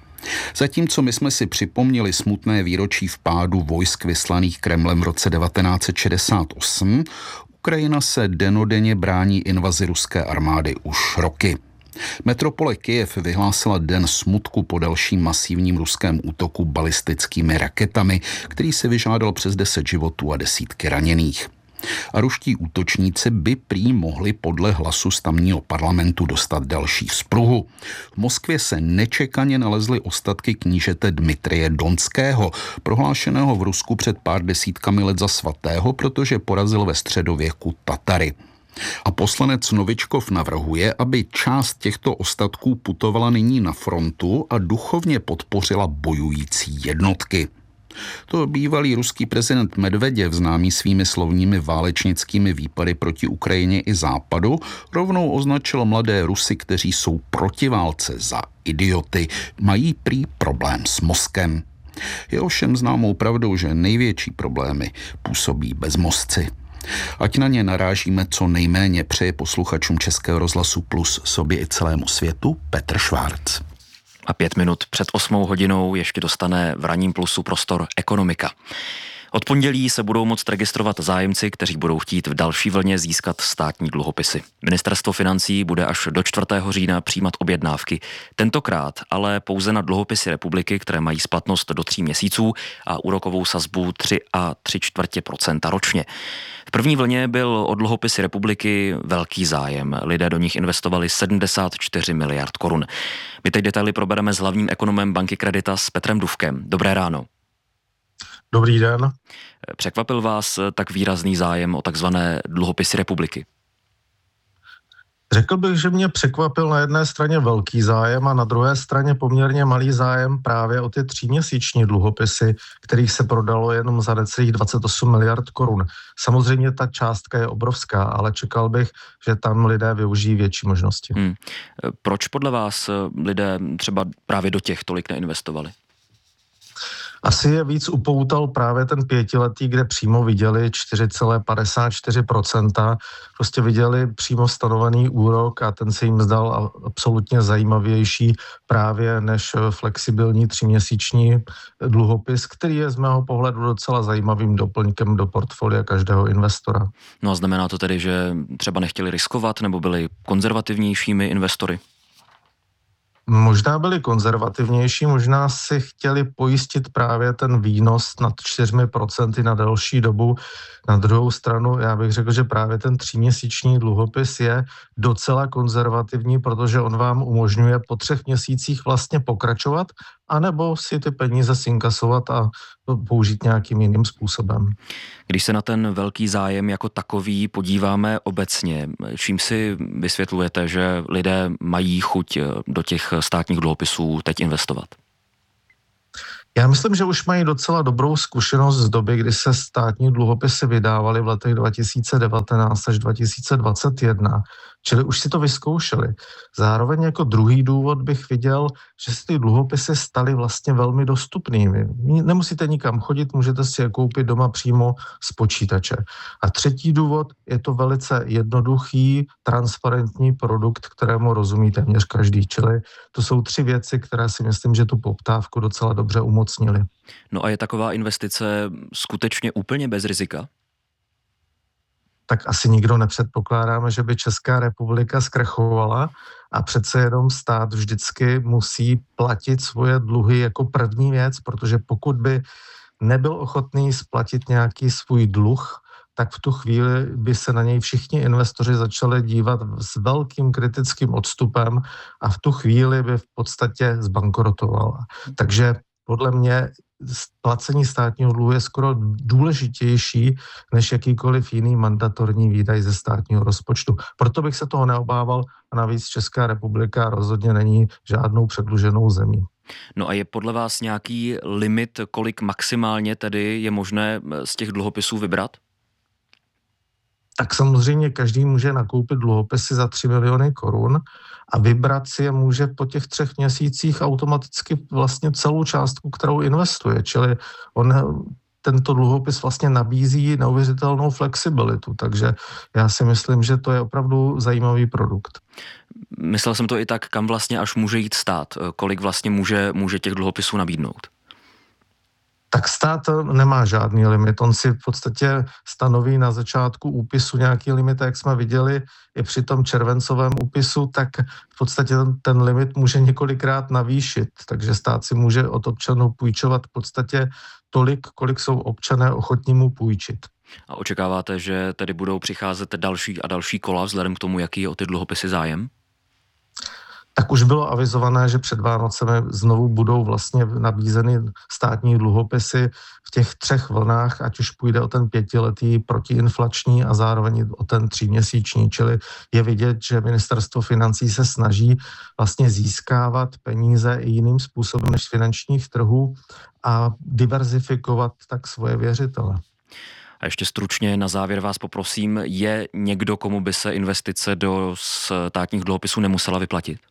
Zatímco my jsme si připomněli smutné výročí vpádu vojsk vyslaných Kremlem v roce devatenáct set šedesát osm, Ukrajina se denodenně brání invazi ruské armády už roky. Metropole Kyjev vyhlásila den smutku po dalším masivním ruském útoku balistickými raketami, který si vyžádal přes deset životů a desítky raněných. A ruští útočníci by prý mohli podle hlasu z tamního parlamentu dostat další vzpruhu. V Moskvě se nečekaně nalezly ostatky knížete Dmitrije Donského, prohlášeného v Rusku před pár desítkami let za svatého, protože porazil ve středověku Tatary. A poslanec Novičkov navrhuje, aby část těchto ostatků putovala nyní na frontu a duchovně podpořila bojující jednotky. To bývalý ruský prezident Medveděv, známý svými slovními válečnickými výpady proti Ukrajině i Západu, rovnou označil mladé Rusy, kteří jsou proti válce, za idioty, mají prý problém s mozkem. Je ovšem známou pravdou, že největší problémy působí bezmozci. Ať na ně narážíme co nejméně, přeje posluchačům Českého rozhlasu Plus, sobě i celému světu Petr Švárc. A pět minut před osmou hodinou ještě dostane v ranním Plusu prostor ekonomika. Od pondělí se budou moct registrovat zájemci, kteří budou chtít v další vlně získat státní dluhopisy. Ministerstvo financí bude až do čtvrtého října přijímat objednávky. Tentokrát ale pouze na dluhopisy republiky, které mají splatnost do tří měsíců a úrokovou sazbu tři a tři čtvrtě procenta ročně. V první vlně byl o dluhopisy republiky velký zájem. Lidé do nich investovali sedmdesát čtyři miliard korun. My teď detaily probereme s hlavním ekonomem banky Creditas Petrem Dufkem. Dobré ráno. Dobrý den. Překvapil vás tak výrazný zájem o takzvané dluhopisy republiky? Řekl bych, že mě překvapil na jedné straně velký zájem a na druhé straně poměrně malý zájem právě o ty tříměsíční dluhopisy, kterých se prodalo jenom za necelých dvacet osm miliard korun. Samozřejmě ta částka je obrovská, ale čekal bych, že tam lidé využijí větší možnosti. Hmm. Proč podle vás lidé třeba právě do těch tolik neinvestovali? Asi je víc upoutal právě ten pětiletý, kde přímo viděli čtyři celá padesát čtyři procenta. Prostě viděli přímo stanovený úrok a ten se jim zdal absolutně zajímavější právě než flexibilní tříměsíční dluhopis, který je z mého pohledu docela zajímavým doplňkem do portfolia každého investora. No a znamená to tedy, že třeba nechtěli riskovat nebo byli konzervativnějšími investory? Možná byli konzervativnější, možná si chtěli pojistit právě ten výnos nad čtyřmi procenty na delší dobu. Na druhou stranu, já bych řekl, že právě ten tříměsíční dluhopis je docela konzervativní, protože on vám umožňuje po třech měsících vlastně pokračovat, anebo si ty peníze zinkasovat a použít nějakým jiným způsobem. Když se na ten velký zájem jako takový podíváme obecně, čím si vysvětlujete, že lidé mají chuť do těch státních dluhopisů teď investovat? Já myslím, že už mají docela dobrou zkušenost z doby, kdy se státní dluhopisy vydávaly v letech dva tisíce devatenáct až dva tisíce dvacet jedna, čili už si to vyzkoušeli. Zároveň jako druhý důvod bych viděl, že se ty dluhopisy staly vlastně velmi dostupnými. Nemusíte nikam chodit, můžete si je koupit doma přímo z počítače. A třetí důvod, je to velice jednoduchý, transparentní produkt, kterému rozumí téměř každý. Čili to jsou tři věci, které si myslím, že tu poptávku docela dobře umocnily. No a je taková investice skutečně úplně bez rizika? Tak asi nikdo nepředpokládáme, že by Česká republika zkrachovala a přece jenom stát vždycky musí platit svoje dluhy jako první věc, protože pokud by nebyl ochotný splatit nějaký svůj dluh, tak v tu chvíli by se na něj všichni investoři začali dívat s velkým kritickým odstupem a v tu chvíli by v podstatě zbankrotovala. Takže podle mě placení státního dluhu je skoro důležitější než jakýkoliv jiný mandatorní výdaj ze státního rozpočtu. Proto bych se toho neobával a navíc Česká republika rozhodně není žádnou předluženou zemí. No a je podle vás nějaký limit, kolik maximálně tedy je možné z těch dluhopisů vybrat? Tak samozřejmě každý může nakoupit dluhopisy za tři miliony korun a vybrat si je může po těch třech měsících automaticky vlastně celou částku, kterou investuje. Čili on, tento dluhopis vlastně nabízí neuvěřitelnou flexibilitu, takže já si myslím, že to je opravdu zajímavý produkt. Myslel jsem to i tak, kam vlastně až může jít stát, kolik vlastně může, může těch dluhopisů nabídnout. Tak stát nemá žádný limit. On si v podstatě stanoví na začátku úpisu nějaký limit, jak jsme viděli i při tom červencovém úpisu, tak v podstatě ten, ten limit může několikrát navýšit. Takže stát si může od občanů půjčovat v podstatě tolik, kolik jsou občané ochotní mu půjčit. A očekáváte, že tedy budou přicházet další a další kola vzhledem k tomu, jaký je o ty dluhopisy zájem? Tak už bylo avizované, že před Vánocemi znovu budou vlastně nabízeny státní dluhopisy v těch třech vlnách, ať už půjde o ten pětiletý protiinflační a zároveň o ten tříměsíční. Čili je vidět, že ministerstvo financí se snaží vlastně získávat peníze i jiným způsobem než finančních trhů a diverzifikovat tak svoje věřitele. A ještě stručně na závěr vás poprosím, je někdo, komu by se investice do státních dluhopisů nemusela vyplatit?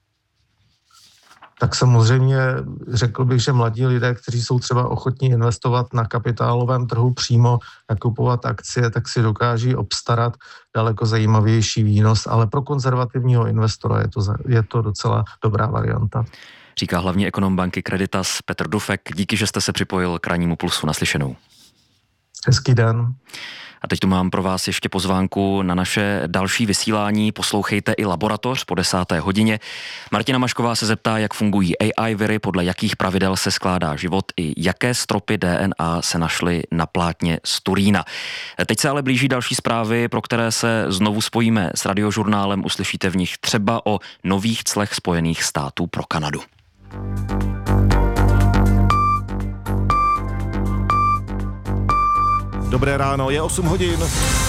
Tak samozřejmě řekl bych, že mladí lidé, kteří jsou třeba ochotní investovat na kapitálovém trhu přímo, nakupovat akcie, tak si dokáží obstarat daleko zajímavější výnos, ale pro konzervativního investora je to, je to docela dobrá varianta. Říká hlavní ekonom banky Creditas Petr Dufek. Díky, že jste se připojil k Rannímu pulsu. Naslyšenou. Hezký den. A teď tu mám pro vás ještě pozvánku na naše další vysílání. Poslouchejte i Laboratoř po desáté hodině. Martina Mašková se zeptá, jak fungují A I viry, podle jakých pravidel se skládá život i jaké stropy D N A se našly na plátně z Turína. Teď se ale blíží další zprávy, pro které se znovu spojíme s Radiožurnálem. Uslyšíte v nich třeba o nových clech Spojených států pro Kanadu. Dobré ráno, je osm hodin.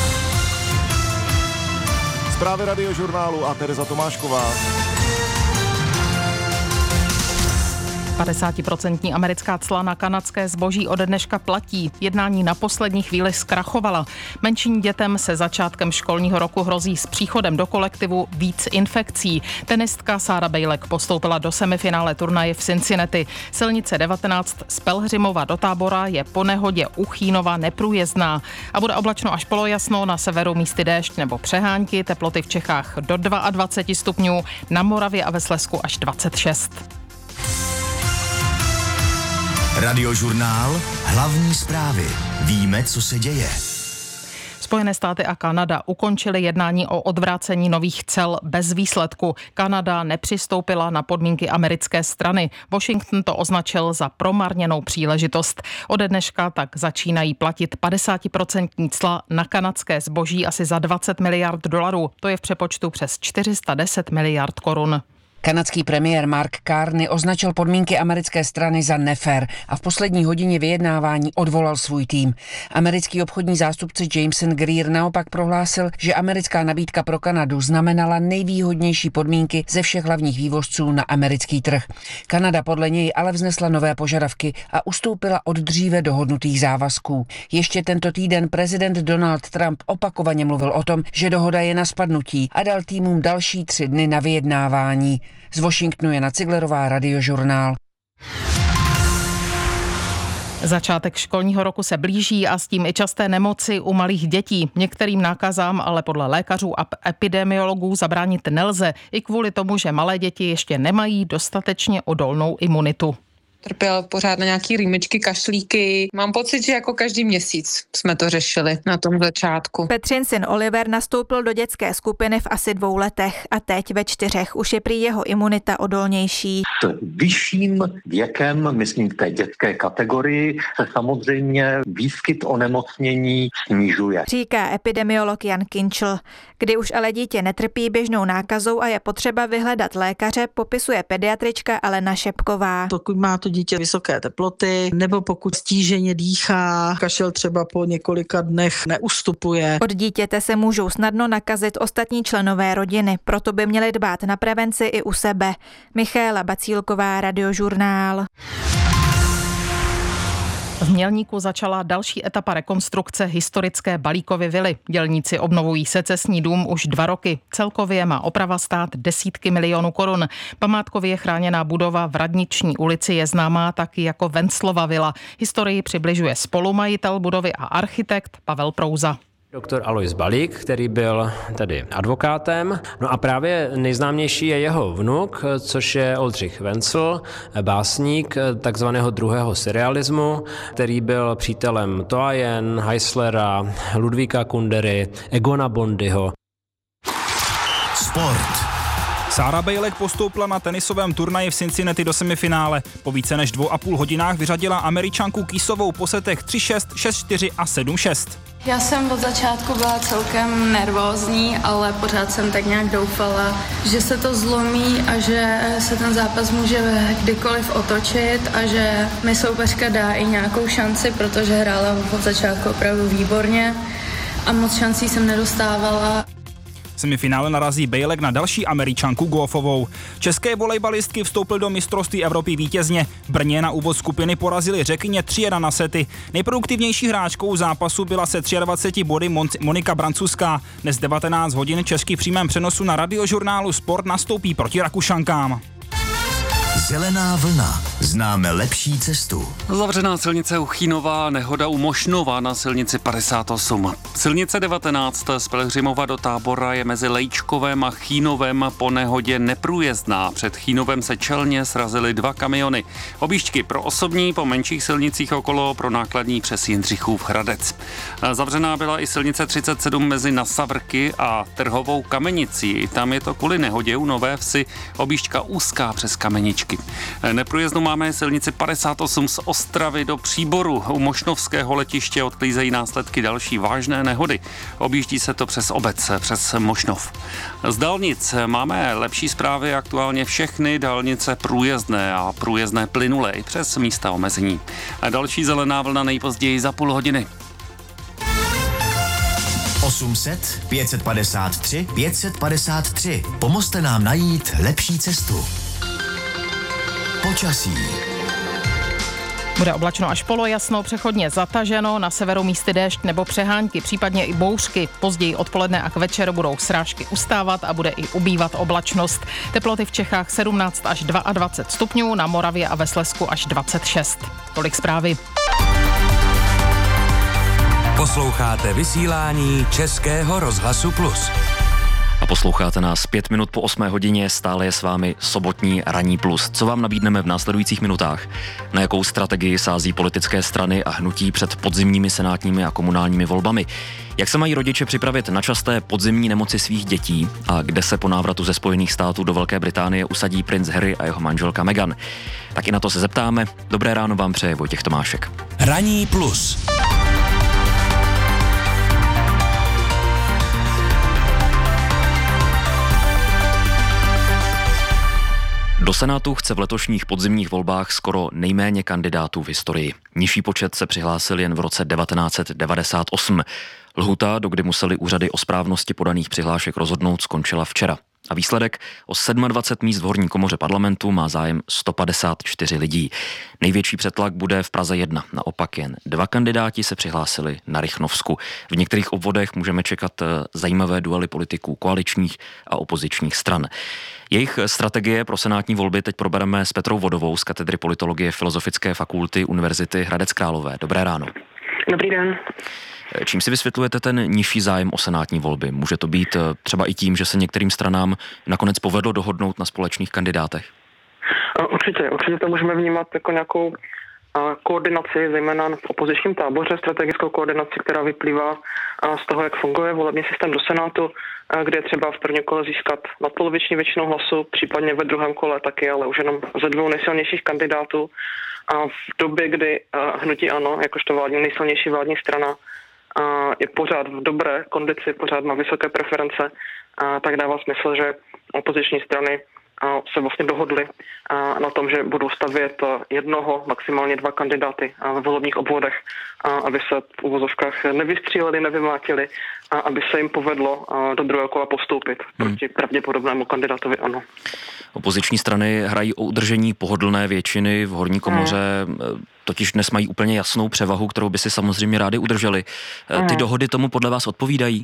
Zprávy Radiožurnálu a Tereza Tomášková. padesát procent americká cla na kanadské zboží ode dneška platí. Jednání na poslední chvíli zkrachovala. Menším dětem se začátkem školního roku hrozí s příchodem do kolektivu víc infekcí. Tenistka Sára Bejlek postoupila do semifinále turnaje v Cincinnati. Silnice devatenáct z Pelhřimova do Tábora je po nehodě u Chýnova neprůjezdná. A bude oblačno až polojasno, na severu místy déšť nebo přehánky, teploty v Čechách do dvacet dva stupňů, na Moravě a ve Slezsku až dvacet šest. Radiožurnál, hlavní zprávy. Víme, co se děje. Spojené státy a Kanada ukončily jednání o odvrácení nových cel bez výsledku. Kanada nepřistoupila na podmínky americké strany. Washington to označil za promarněnou příležitost. Ode dneška tak začínají platit padesát procent cla na kanadské zboží asi za dvacet miliard dolarů. To je v přepočtu přes čtyři sta deset miliard korun. Kanadský premiér Mark Carney označil podmínky americké strany za nefér a v poslední hodině vyjednávání odvolal svůj tým. Americký obchodní zástupce Jameson Greer naopak prohlásil, že americká nabídka pro Kanadu znamenala nejvýhodnější podmínky ze všech hlavních vývozců na americký trh. Kanada podle něj ale vznesla nové požadavky a ustoupila od dříve dohodnutých závazků. Ještě tento týden prezident Donald Trump opakovaně mluvil o tom, že dohoda je na spadnutí a dal týmům další tři dny na vyjednávání. Z Washingtonu Jana Ciglerová, Radiožurnál. Začátek školního roku se blíží a s tím i časté nemoci u malých dětí. Některým nákazám ale podle lékařů a epidemiologů zabránit nelze, i kvůli tomu, že malé děti ještě nemají dostatečně odolnou imunitu. Trpěl pořád na nějaký rýmičky, kašlíky. Mám pocit, že jako každý měsíc jsme to řešili na tom začátku. Petřin syn Oliver nastoupil do dětské skupiny v asi dvou letech a teď ve čtyřech už je prý jeho imunita odolnější. S vyšším věkem, myslím v té dětské kategorii, se samozřejmě výskyt onemocnění snižuje. Říká epidemiolog Jan Kinčl. Kdy už ale dítě netrpí běžnou nákazou a je potřeba vyhledat lékaře, popisuje pediatrička Alena Šepková. Pokud má to dítě vysoké teploty, nebo pokud stíženě dýchá, kašel třeba po několika dnech neustupuje. Od dítěte se můžou snadno nakazit ostatní členové rodiny, proto by měli dbát na prevenci i u sebe. Michaela Bacílková, Radiožurnál. V Mělníku začala další etapa rekonstrukce historické Balíkovy vily. Dělníci obnovují secesní dům už dva roky. Celkově má oprava stát desítky milionů korun. Památkově chráněná budova v Radniční ulici je známá taky jako Venclova vila. Historii přibližuje spolumajitel budovy a architekt Pavel Prouza. Doktor Alois Balík, který byl tedy advokátem. No a právě nejznámější je jeho vnuk, což je Oldřich Vencl, básník takzvaného druhého surrealismu, který byl přítelem Toajen, Heislera, Ludvíka Kundery, Egona Bondyho. Sport. Sára Bejlek postoupila na tenisovém turnaji v Cincinnati do semifinále. Po více než dvou a půl hodinách vyřadila Američanku Kisovou po setech tři šest, šest čtyři a sedm šest. Já jsem od začátku byla celkem nervózní, ale pořád jsem tak nějak doufala, že se to zlomí a že se ten zápas může kdykoliv otočit a že mi soupeřka dá i nějakou šanci, protože hrála od začátku opravdu výborně a moc šancí jsem nedostávala. V semifinále narazí Bejlek na další Američanku Goffovou. České volejbalistky vstoupil do mistrovství Evropy vítězně. V Brně na úvod skupiny porazili Řekyně tři jedna na sety. Nejproduktivnější hráčkou zápasu byla se dvaceti třemi body Monika Brancuská. Dnes devatenáct hodin český přímém přenosu na Radiožurnálu Sport nastoupí proti Rakušankám. Zelená vlna. Známe lepší cestu. Zavřená silnice u Chýnova, nehoda u Mošnova na silnici padesát osm. Silnice devatenáct z Pelhřimova do Tábora je mezi Lejčkovem a Chýnovem po nehodě neprůjezdná. Před Chýnovem se čelně srazily dva kamiony. Objížďky pro osobní po menších silnicích okolo, pro nákladní přes Jindřichův Hradec. Zavřená byla i silnice třicet sedm mezi Nasavrky a Trhovou Kamenicí. Tam je to kvůli nehodě u Nové Vsi, objížďka úzká přes Kameničky. Neprůjezdnou máme silnici padesát osm z Ostravy do Příboru. U Mošnovského letiště odklízejí následky další vážné nehody. Objíždí se to přes obec, přes Mošnov. Z dálnic máme lepší zprávy, aktuálně všechny dálnice průjezdné a průjezdné plynulé i přes místa omezení. A další zelená vlna nejpozději za půl hodiny. osm set, pět set padesát tři, pět set padesát tři. Pomozte nám najít lepší cestu. Počasí. Bude oblačno až polojasno, přechodně zataženo, na severu místy déšť nebo přehánky, případně i bouřky. Později odpoledne a k večeru budou srážky ustávat a bude i ubývat oblačnost. Teploty v Čechách sedmnáct až dvacet dva stupňů, na Moravě a ve Slezsku až dvacet šest. Tolik zprávy. Posloucháte vysílání Českého rozhlasu Plus. A posloucháte nás pět minut po osmé hodině, stále je s vámi sobotní Ranní plus. Co vám nabídneme v následujících minutách? Na jakou strategii sází politické strany a hnutí před podzimními senátními a komunálními volbami? Jak se mají rodiče připravit na časté podzimní nemoci svých dětí? A kde se po návratu ze Spojených států do Velké Británie usadí princ Harry a jeho manželka Meghan? Tak i na to se zeptáme. Dobré ráno vám přeje Vojtěch Tomášek. Ranní plus. Do Senátu chce v letošních podzimních volbách skoro nejméně kandidátů v historii. Nižší počet se přihlásil jen v roce devatenáct set devadesát osm. Lhůta, do kdy museli úřady o správnosti podaných přihlášek rozhodnout, skončila včera. A výsledek: o dvacet sedm míst v horní komoře parlamentu má zájem sto padesát čtyři lidí. Největší přetlak bude v Praze jedna. Naopak jen dva kandidáti se přihlásili na Rychnovsku. V některých obvodech můžeme čekat zajímavé duely politiků koaličních a opozičních stran. Jejich strategie pro senátní volby teď probereme s Petrou Vodovou z katedry politologie Filozofické fakulty Univerzity Hradec Králové. Dobré ráno. Dobrý den. Čím si vysvětlujete ten nižší zájem o senátní volby? Může to být třeba i tím, že se některým stranám nakonec povedlo dohodnout na společných kandidátech? Určitě, určitě to můžeme vnímat jako nějakou koordinaci, zejména v opozičním táboře, strategickou koordinaci, která vyplývá z toho, jak funguje volební systém do Senátu, kde je třeba v prvním kole získat nadpoloviční většinu hlasu, případně ve druhém kole taky, ale už jenom ze dvou nejsilnějších kandidátů. A v době, kdy hnutí ANO, jakožto vládní, nejsilnější vládní strana, je pořád v dobré kondici, pořád má vysoké preference, tak dává smysl, že opoziční strany se vlastně dohodli na tom, že budou stavět jednoho, maximálně dva kandidáty ve volebních obvodech, aby se v uvozovkách nevystříleli, nevymlátili a aby se jim povedlo do druhého kola postoupit proti hmm. pravděpodobnému kandidátovi ANO. Opoziční strany hrají o udržení pohodlné většiny v horní komoře, hmm. totiž dnes mají úplně jasnou převahu, kterou by si samozřejmě rádi udrželi. Hmm. Ty dohody tomu podle vás odpovídají?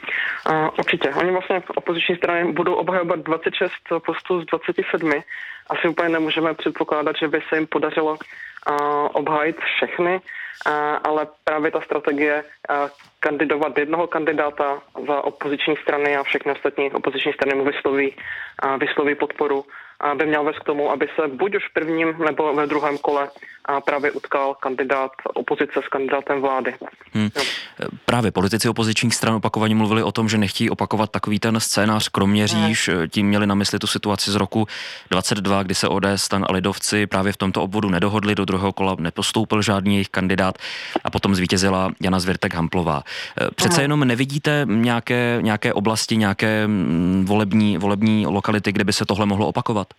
Uh, určitě. Oni vlastně v opoziční straně budou obhajovat dvacet šest postů z dvacet sedm. Asi úplně nemůžeme předpokládat, že by se jim podařilo uh, obhájit všechny, uh, ale právě ta strategie uh, kandidovat jednoho kandidáta za opoziční strany a všechny ostatní opoziční strany mu vysloví, uh, vysloví podporu, by měl vést k tomu, aby se buď už v prvním nebo ve druhém kole právě utkal kandidát opozice s kandidátem vlády. Hmm. Právě politici opozičních stran opakovaně mluvili o tom, že nechtějí opakovat takový ten scénář Kroměříž. Hmm. Tím měli na mysli tu situaci z roku dvacet dva, kdy se O D S, STAN a lidovci právě v tomto obvodu nedohodli, do druhého kola nepostoupil žádný jejich kandidát a potom zvítězila Jana Zvěrtek-Hamplová. Přece hmm. jenom nevidíte nějaké, nějaké oblasti, nějaké volební, volební lokality, kde by se tohle mohlo opakovat?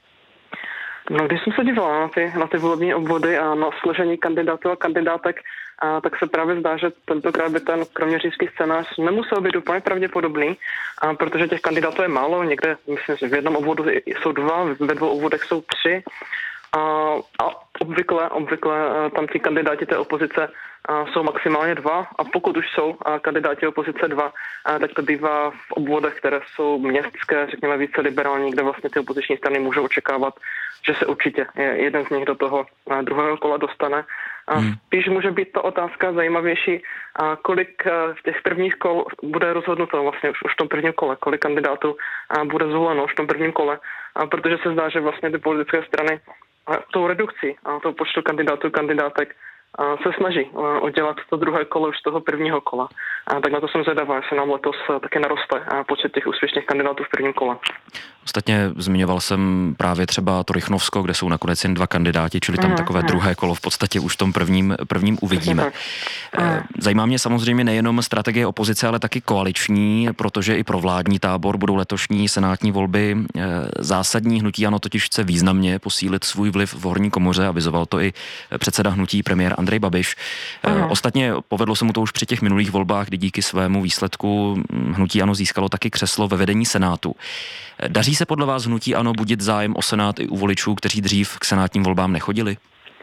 No, když jsem se dívala na ty, na ty volební obvody a na složení kandidátů a kandidátek, a tak se právě zdá, že tentokrát by ten kroměřížský scénář nemusel být úplně pravděpodobný, a protože těch kandidátů je málo, někde, myslím, že v jednom obvodu jsou dva, ve dvou obvodech jsou tři. A, a obvykle, obvykle tam ty kandidáti té opozice jsou maximálně dva a pokud už jsou kandidáti opozice dva, tak to bývá v obvodech, které jsou městské, řekněme více liberální, kde vlastně ty opoziční strany můžou očekávat, že se určitě jeden z nich do toho druhého kola dostane. Hmm. Spíš může být ta otázka zajímavější, kolik v těch prvních kol bude rozhodnuto vlastně už v tom prvním kole, kolik kandidátů bude zvoleno už v tom prvním kole, protože se zdá, že vlastně ty politické strany tou redukcí a tou počtu kandidátů kandidátek se snaží udělat to druhé kolo už z toho prvního kola. A tak na to jsem zvědavá, jestli nám letos taky naroste počet těch úspěšných kandidátů v prvním kole. Ostatně zmiňoval jsem právě třeba to Rychnovsko, kde jsou nakonec jen dva kandidáti, čili tam mm, takové mm. druhé kolo v podstatě už v tom prvním, prvním uvidíme. Mm. Zajímá mě samozřejmě nejenom strategie opozice, ale taky koaliční, protože i pro vládní tábor budou letošní senátní volby zásadní. Hnutí ANO totiž chce významně posílit svůj vliv v horní komoře, avizoval to i předseda hnutí premiér Andrej Babiš. Mm. Ostatně povedlo se mu to už při těch minulých volbách, kdy díky svému výsledku hnutí ANO získalo taky křeslo ve vedení Senátu. Daří se podle vás hnutí ANO budit zájem o Senát i u voličů, kteří dřív k senátním volbám nechodili?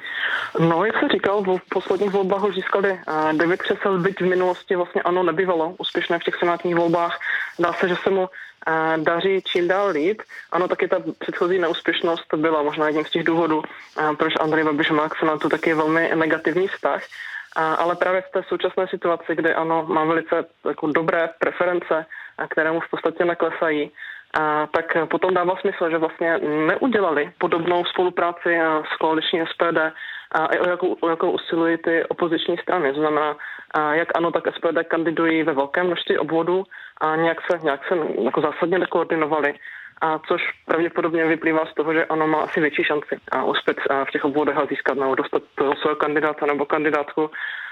No, jak se říkal, v posledních volbách už získali devět křesel, byť v minulosti vlastně ANO nebývalo úspěšné v těch senátních volbách. Dá se, že se mu daří čím dál líp. Ano, taky ta předchozí neúspěšnost byla možná jedním z těch důvodů, proč Andrej Babiš má k senátu taky velmi negativní vztah. Ale právě v té současné situaci, kde ANO má velice jako dobré preference, které mu v podstatě neklesají, a tak potom dává smysl, že vlastně neudělali podobnou spolupráci s koaliční S P D, a o jakou, o jakou usilují ty opoziční strany. To znamená, jak ANO, tak S P D kandidují ve velkém množství obvodů a nějak se, nějak se jako zásadně nekoordinovali. A což pravděpodobně vyplývá z toho, že ANO má asi větší šanci a uspět v těch obvodech a získat nebo dostat toho svého kandidáta nebo kandidátku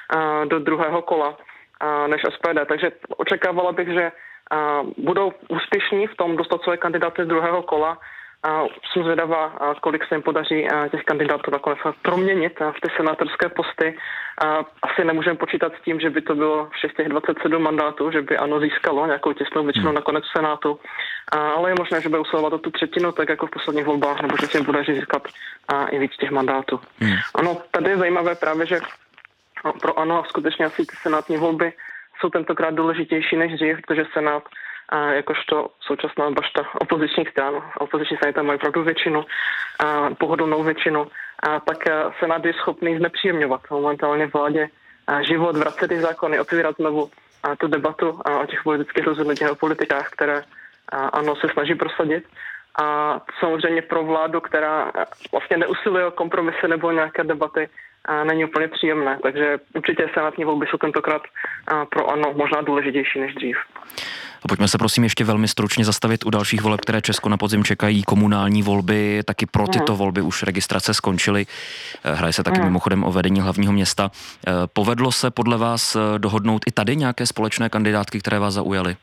do druhého kola než S P D. Takže očekávala bych, že budou úspěšní v tom dostat své kandidáty z druhého kola. A jsem zvědavá, kolik se jim podaří těch kandidátů nakonec proměnit v ty senátorské posty. Asi nemůžeme počítat s tím, že by to bylo všech těch dvacet sedm mandátů, že by ANO získalo nějakou těsnou většinu hmm. nakonec v Senátu. Ale je možné, že bude usilovat o tu třetinu, tak jako v posledních volbách, nebo že se jim podaří získat i víc těch mandátů. Hmm. Ano, tady je zajímavé právě, že pro ANO skutečně asi ty senátní volby jsou tentokrát důležitější než dřív, protože Senát a jakožto současná bašta opozičních stran, opoziční strany tam mají opravdu většinu, a pohodlnou většinu, a tak Senát je schopný znepříjemňovat momentálně vládě život, vracet ty zákony, otvírat znovu a tu debatu a o těch politických rozhodnutích o politikách, které ANO se snaží prosadit. A samozřejmě pro vládu, která vlastně neusiluje o kompromisy nebo nějaké debaty, a není úplně příjemné. Takže určitě senátní volby jsou tentokrát pro ANO možná důležitější než dřív. A pojďme se prosím ještě velmi stručně zastavit u dalších voleb, které Česko na podzim čekají. Komunální volby, taky pro tyto volby už registrace skončily. Hraje se taky mm. mimochodem o vedení hlavního města. Povedlo se podle vás dohodnout i tady nějaké společné kandidátky, které vás zaujaly?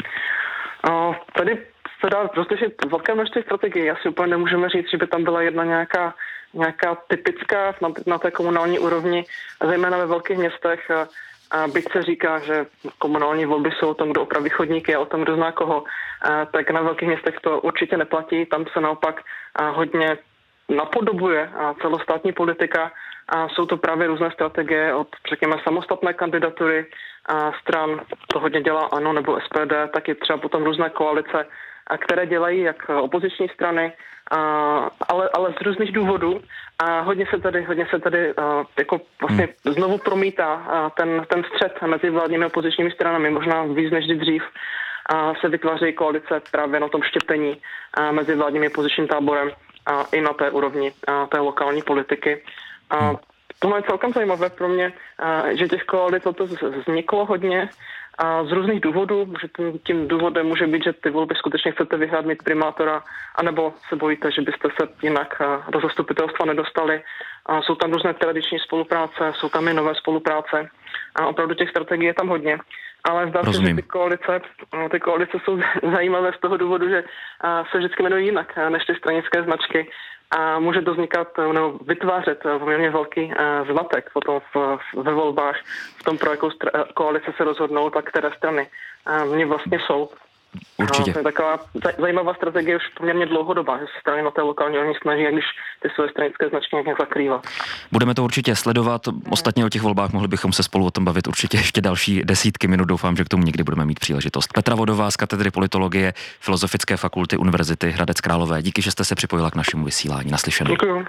O, tady se dá rozlišit velké množství strategií. Asi úplně nemůžeme říct, že by tam byla jedna nějaká, nějaká typická na, na té komunální úrovni, zejména ve velkých městech. A byť se říká, že komunální volby jsou o tom, kdo opraví chodníky a o tom, kdo zná koho, tak na velkých městech to určitě neplatí. Tam se naopak hodně napodobuje celostátní politika a jsou to právě různé strategie od, řekněme, samostatné kandidatury stran, to hodně dělá ANO nebo S P D, tak je třeba potom různé koalice, které dělají jak opoziční strany, ale, ale z různých důvodů. A hodně se tady, hodně se tady jako vlastně znovu promítá ten, ten střet mezi vládními opozičními stranami, možná víc než dřív. A se vytvářejí koalice právě na tom štěpení mezi vládním opozičním táborem a i na té úrovni té lokální politiky. A tohle je celkem zajímavé pro mě, že těch koalic to vzniklo hodně a z různých důvodů, že tím, tím důvodem může být, že ty volby skutečně chcete vyhrát, mít primátora, anebo se bojíte, že byste se jinak do zastupitelstva nedostali. A jsou tam různé tradiční spolupráce, jsou tam i nové spolupráce a opravdu těch strategií je tam hodně. Ale zdá se, že ty koalice, ty koalice jsou zajímavé z toho důvodu, že se vždycky jmenují jinak než ty stranické značky. A může to vznikat nebo vytvářet poměrně velký zmatek potom v, ve volbách v tom, pro jakou stra- koalice se rozhodnou, tak které strany mě vlastně jsou. Určitě. No, to je taková zajímavá strategie už poměrně dlouhodobá, že se strany na té lokální oni snaží, jak když ty své stranické značky nějak zakrývat. Budeme to určitě sledovat. Ostatně o těch volbách mohli bychom se spolu o tom bavit určitě ještě další desítky minut. Doufám, že k tomu někdy budeme mít příležitost. Petra Vodová z katedry politologie Filozofické fakulty Univerzity Hradec Králové. Díky, že jste se připojila k našemu vysílání. Naslyšenou. Děkuju.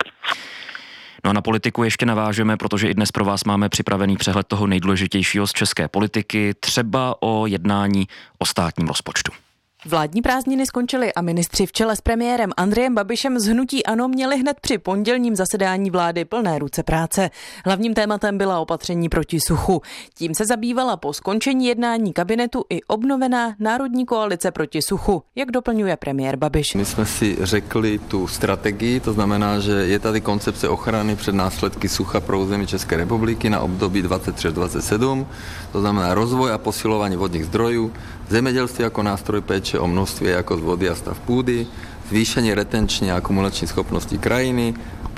No a na politiku ještě navážeme, protože i dnes pro vás máme připravený přehled toho nejdůležitějšího z české politiky, třeba o jednání o státním rozpočtu. Vládní prázdniny skončily a ministři v čele s premiérem Andrejem Babišem z hnutí ANO měli hned při pondělním zasedání vlády plné ruce práce. Hlavním tématem byla opatření proti suchu. Tím se zabývala po skončení jednání kabinetu i obnovená Národní koalice proti suchu, jak doplňuje premiér Babiš. My jsme si řekli tu strategii, to znamená, že je tady koncepce ochrany před následky sucha pro území České republiky na období dvacet tři až dvacet sedm, to znamená rozvoj a posilování vodních zdrojů, zemědělství jako nástroj péče o množství a jakost vody a stav půdy, zvýšení retenční a akumulační schopnosti krajiny,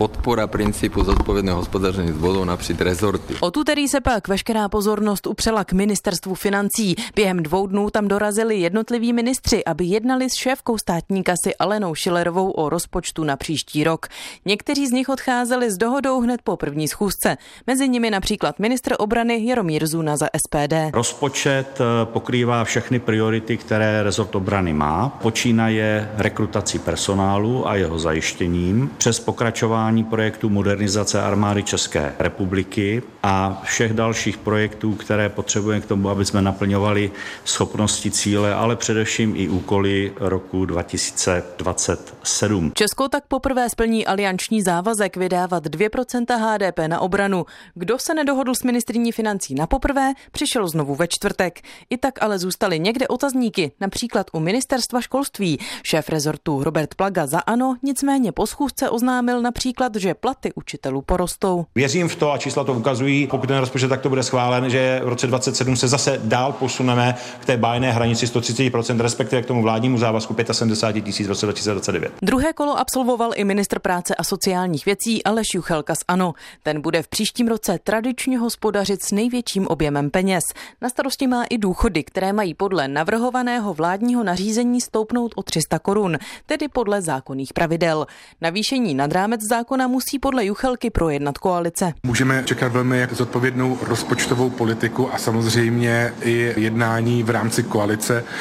podpora principu zodpovědného hospodaření s vodou napříč rezorty. Od úterý se pak veškerá pozornost upřela k ministerstvu financí. Během dvou dnů tam dorazili jednotliví ministři, aby jednali s šéfkou státní kasy Alenou Schillerovou o rozpočtu na příští rok. Někteří z nich odcházeli s dohodou hned po první schůzce. Mezi nimi například ministr obrany Jaromír Zuna za S P D. Rozpočet pokrývá všechny priority, které rezort obrany má. Počínaje rekrutací personálu a jeho zajištěním, přes pokračování projektu modernizace armády České republiky a všech dalších projektů, které potřebujeme k tomu, aby jsme naplňovali schopnosti, cíle, ale především i úkoly roku dva tisíce dvacet sedm. Česko tak poprvé splní alianční závazek vydávat dvě procenta H D P na obranu. Kdo se nedohodl s ministryní financí na poprvé, přišel znovu ve čtvrtek. I tak ale zůstaly někde otazníky, například u ministerstva školství. Šéf rezortu Robert Plaga za ANO nicméně po schůzce oznámil například, že platy učitelů porostou. Věřím v to a čísla to ukazují, pokud ten rozpočet takto bude schválen, že v roce dvacet sedm se zase dál posuneme k té bájné hranici sto třicet procent, respektive k tomu vládnímu závazku sedmdesát pět tisíc v roce dva tisíce dvacet devět. Druhé kolo absolvoval i ministr práce a sociálních věcí Aleš Juchelka z ANO. Ten bude v příštím roce tradičně hospodařit s největším objemem peněz. Na starosti má i důchody, které mají podle navrhovaného vládního nařízení stoupnout o tři sta korun, tedy podle zákonných pravidel. Navýšení nad rámec zákona musí podle Juchelky projednat koalice. Můžeme čekat velmi zodpovědnou rozpočtovou politiku a samozřejmě i jednání v rámci koalice.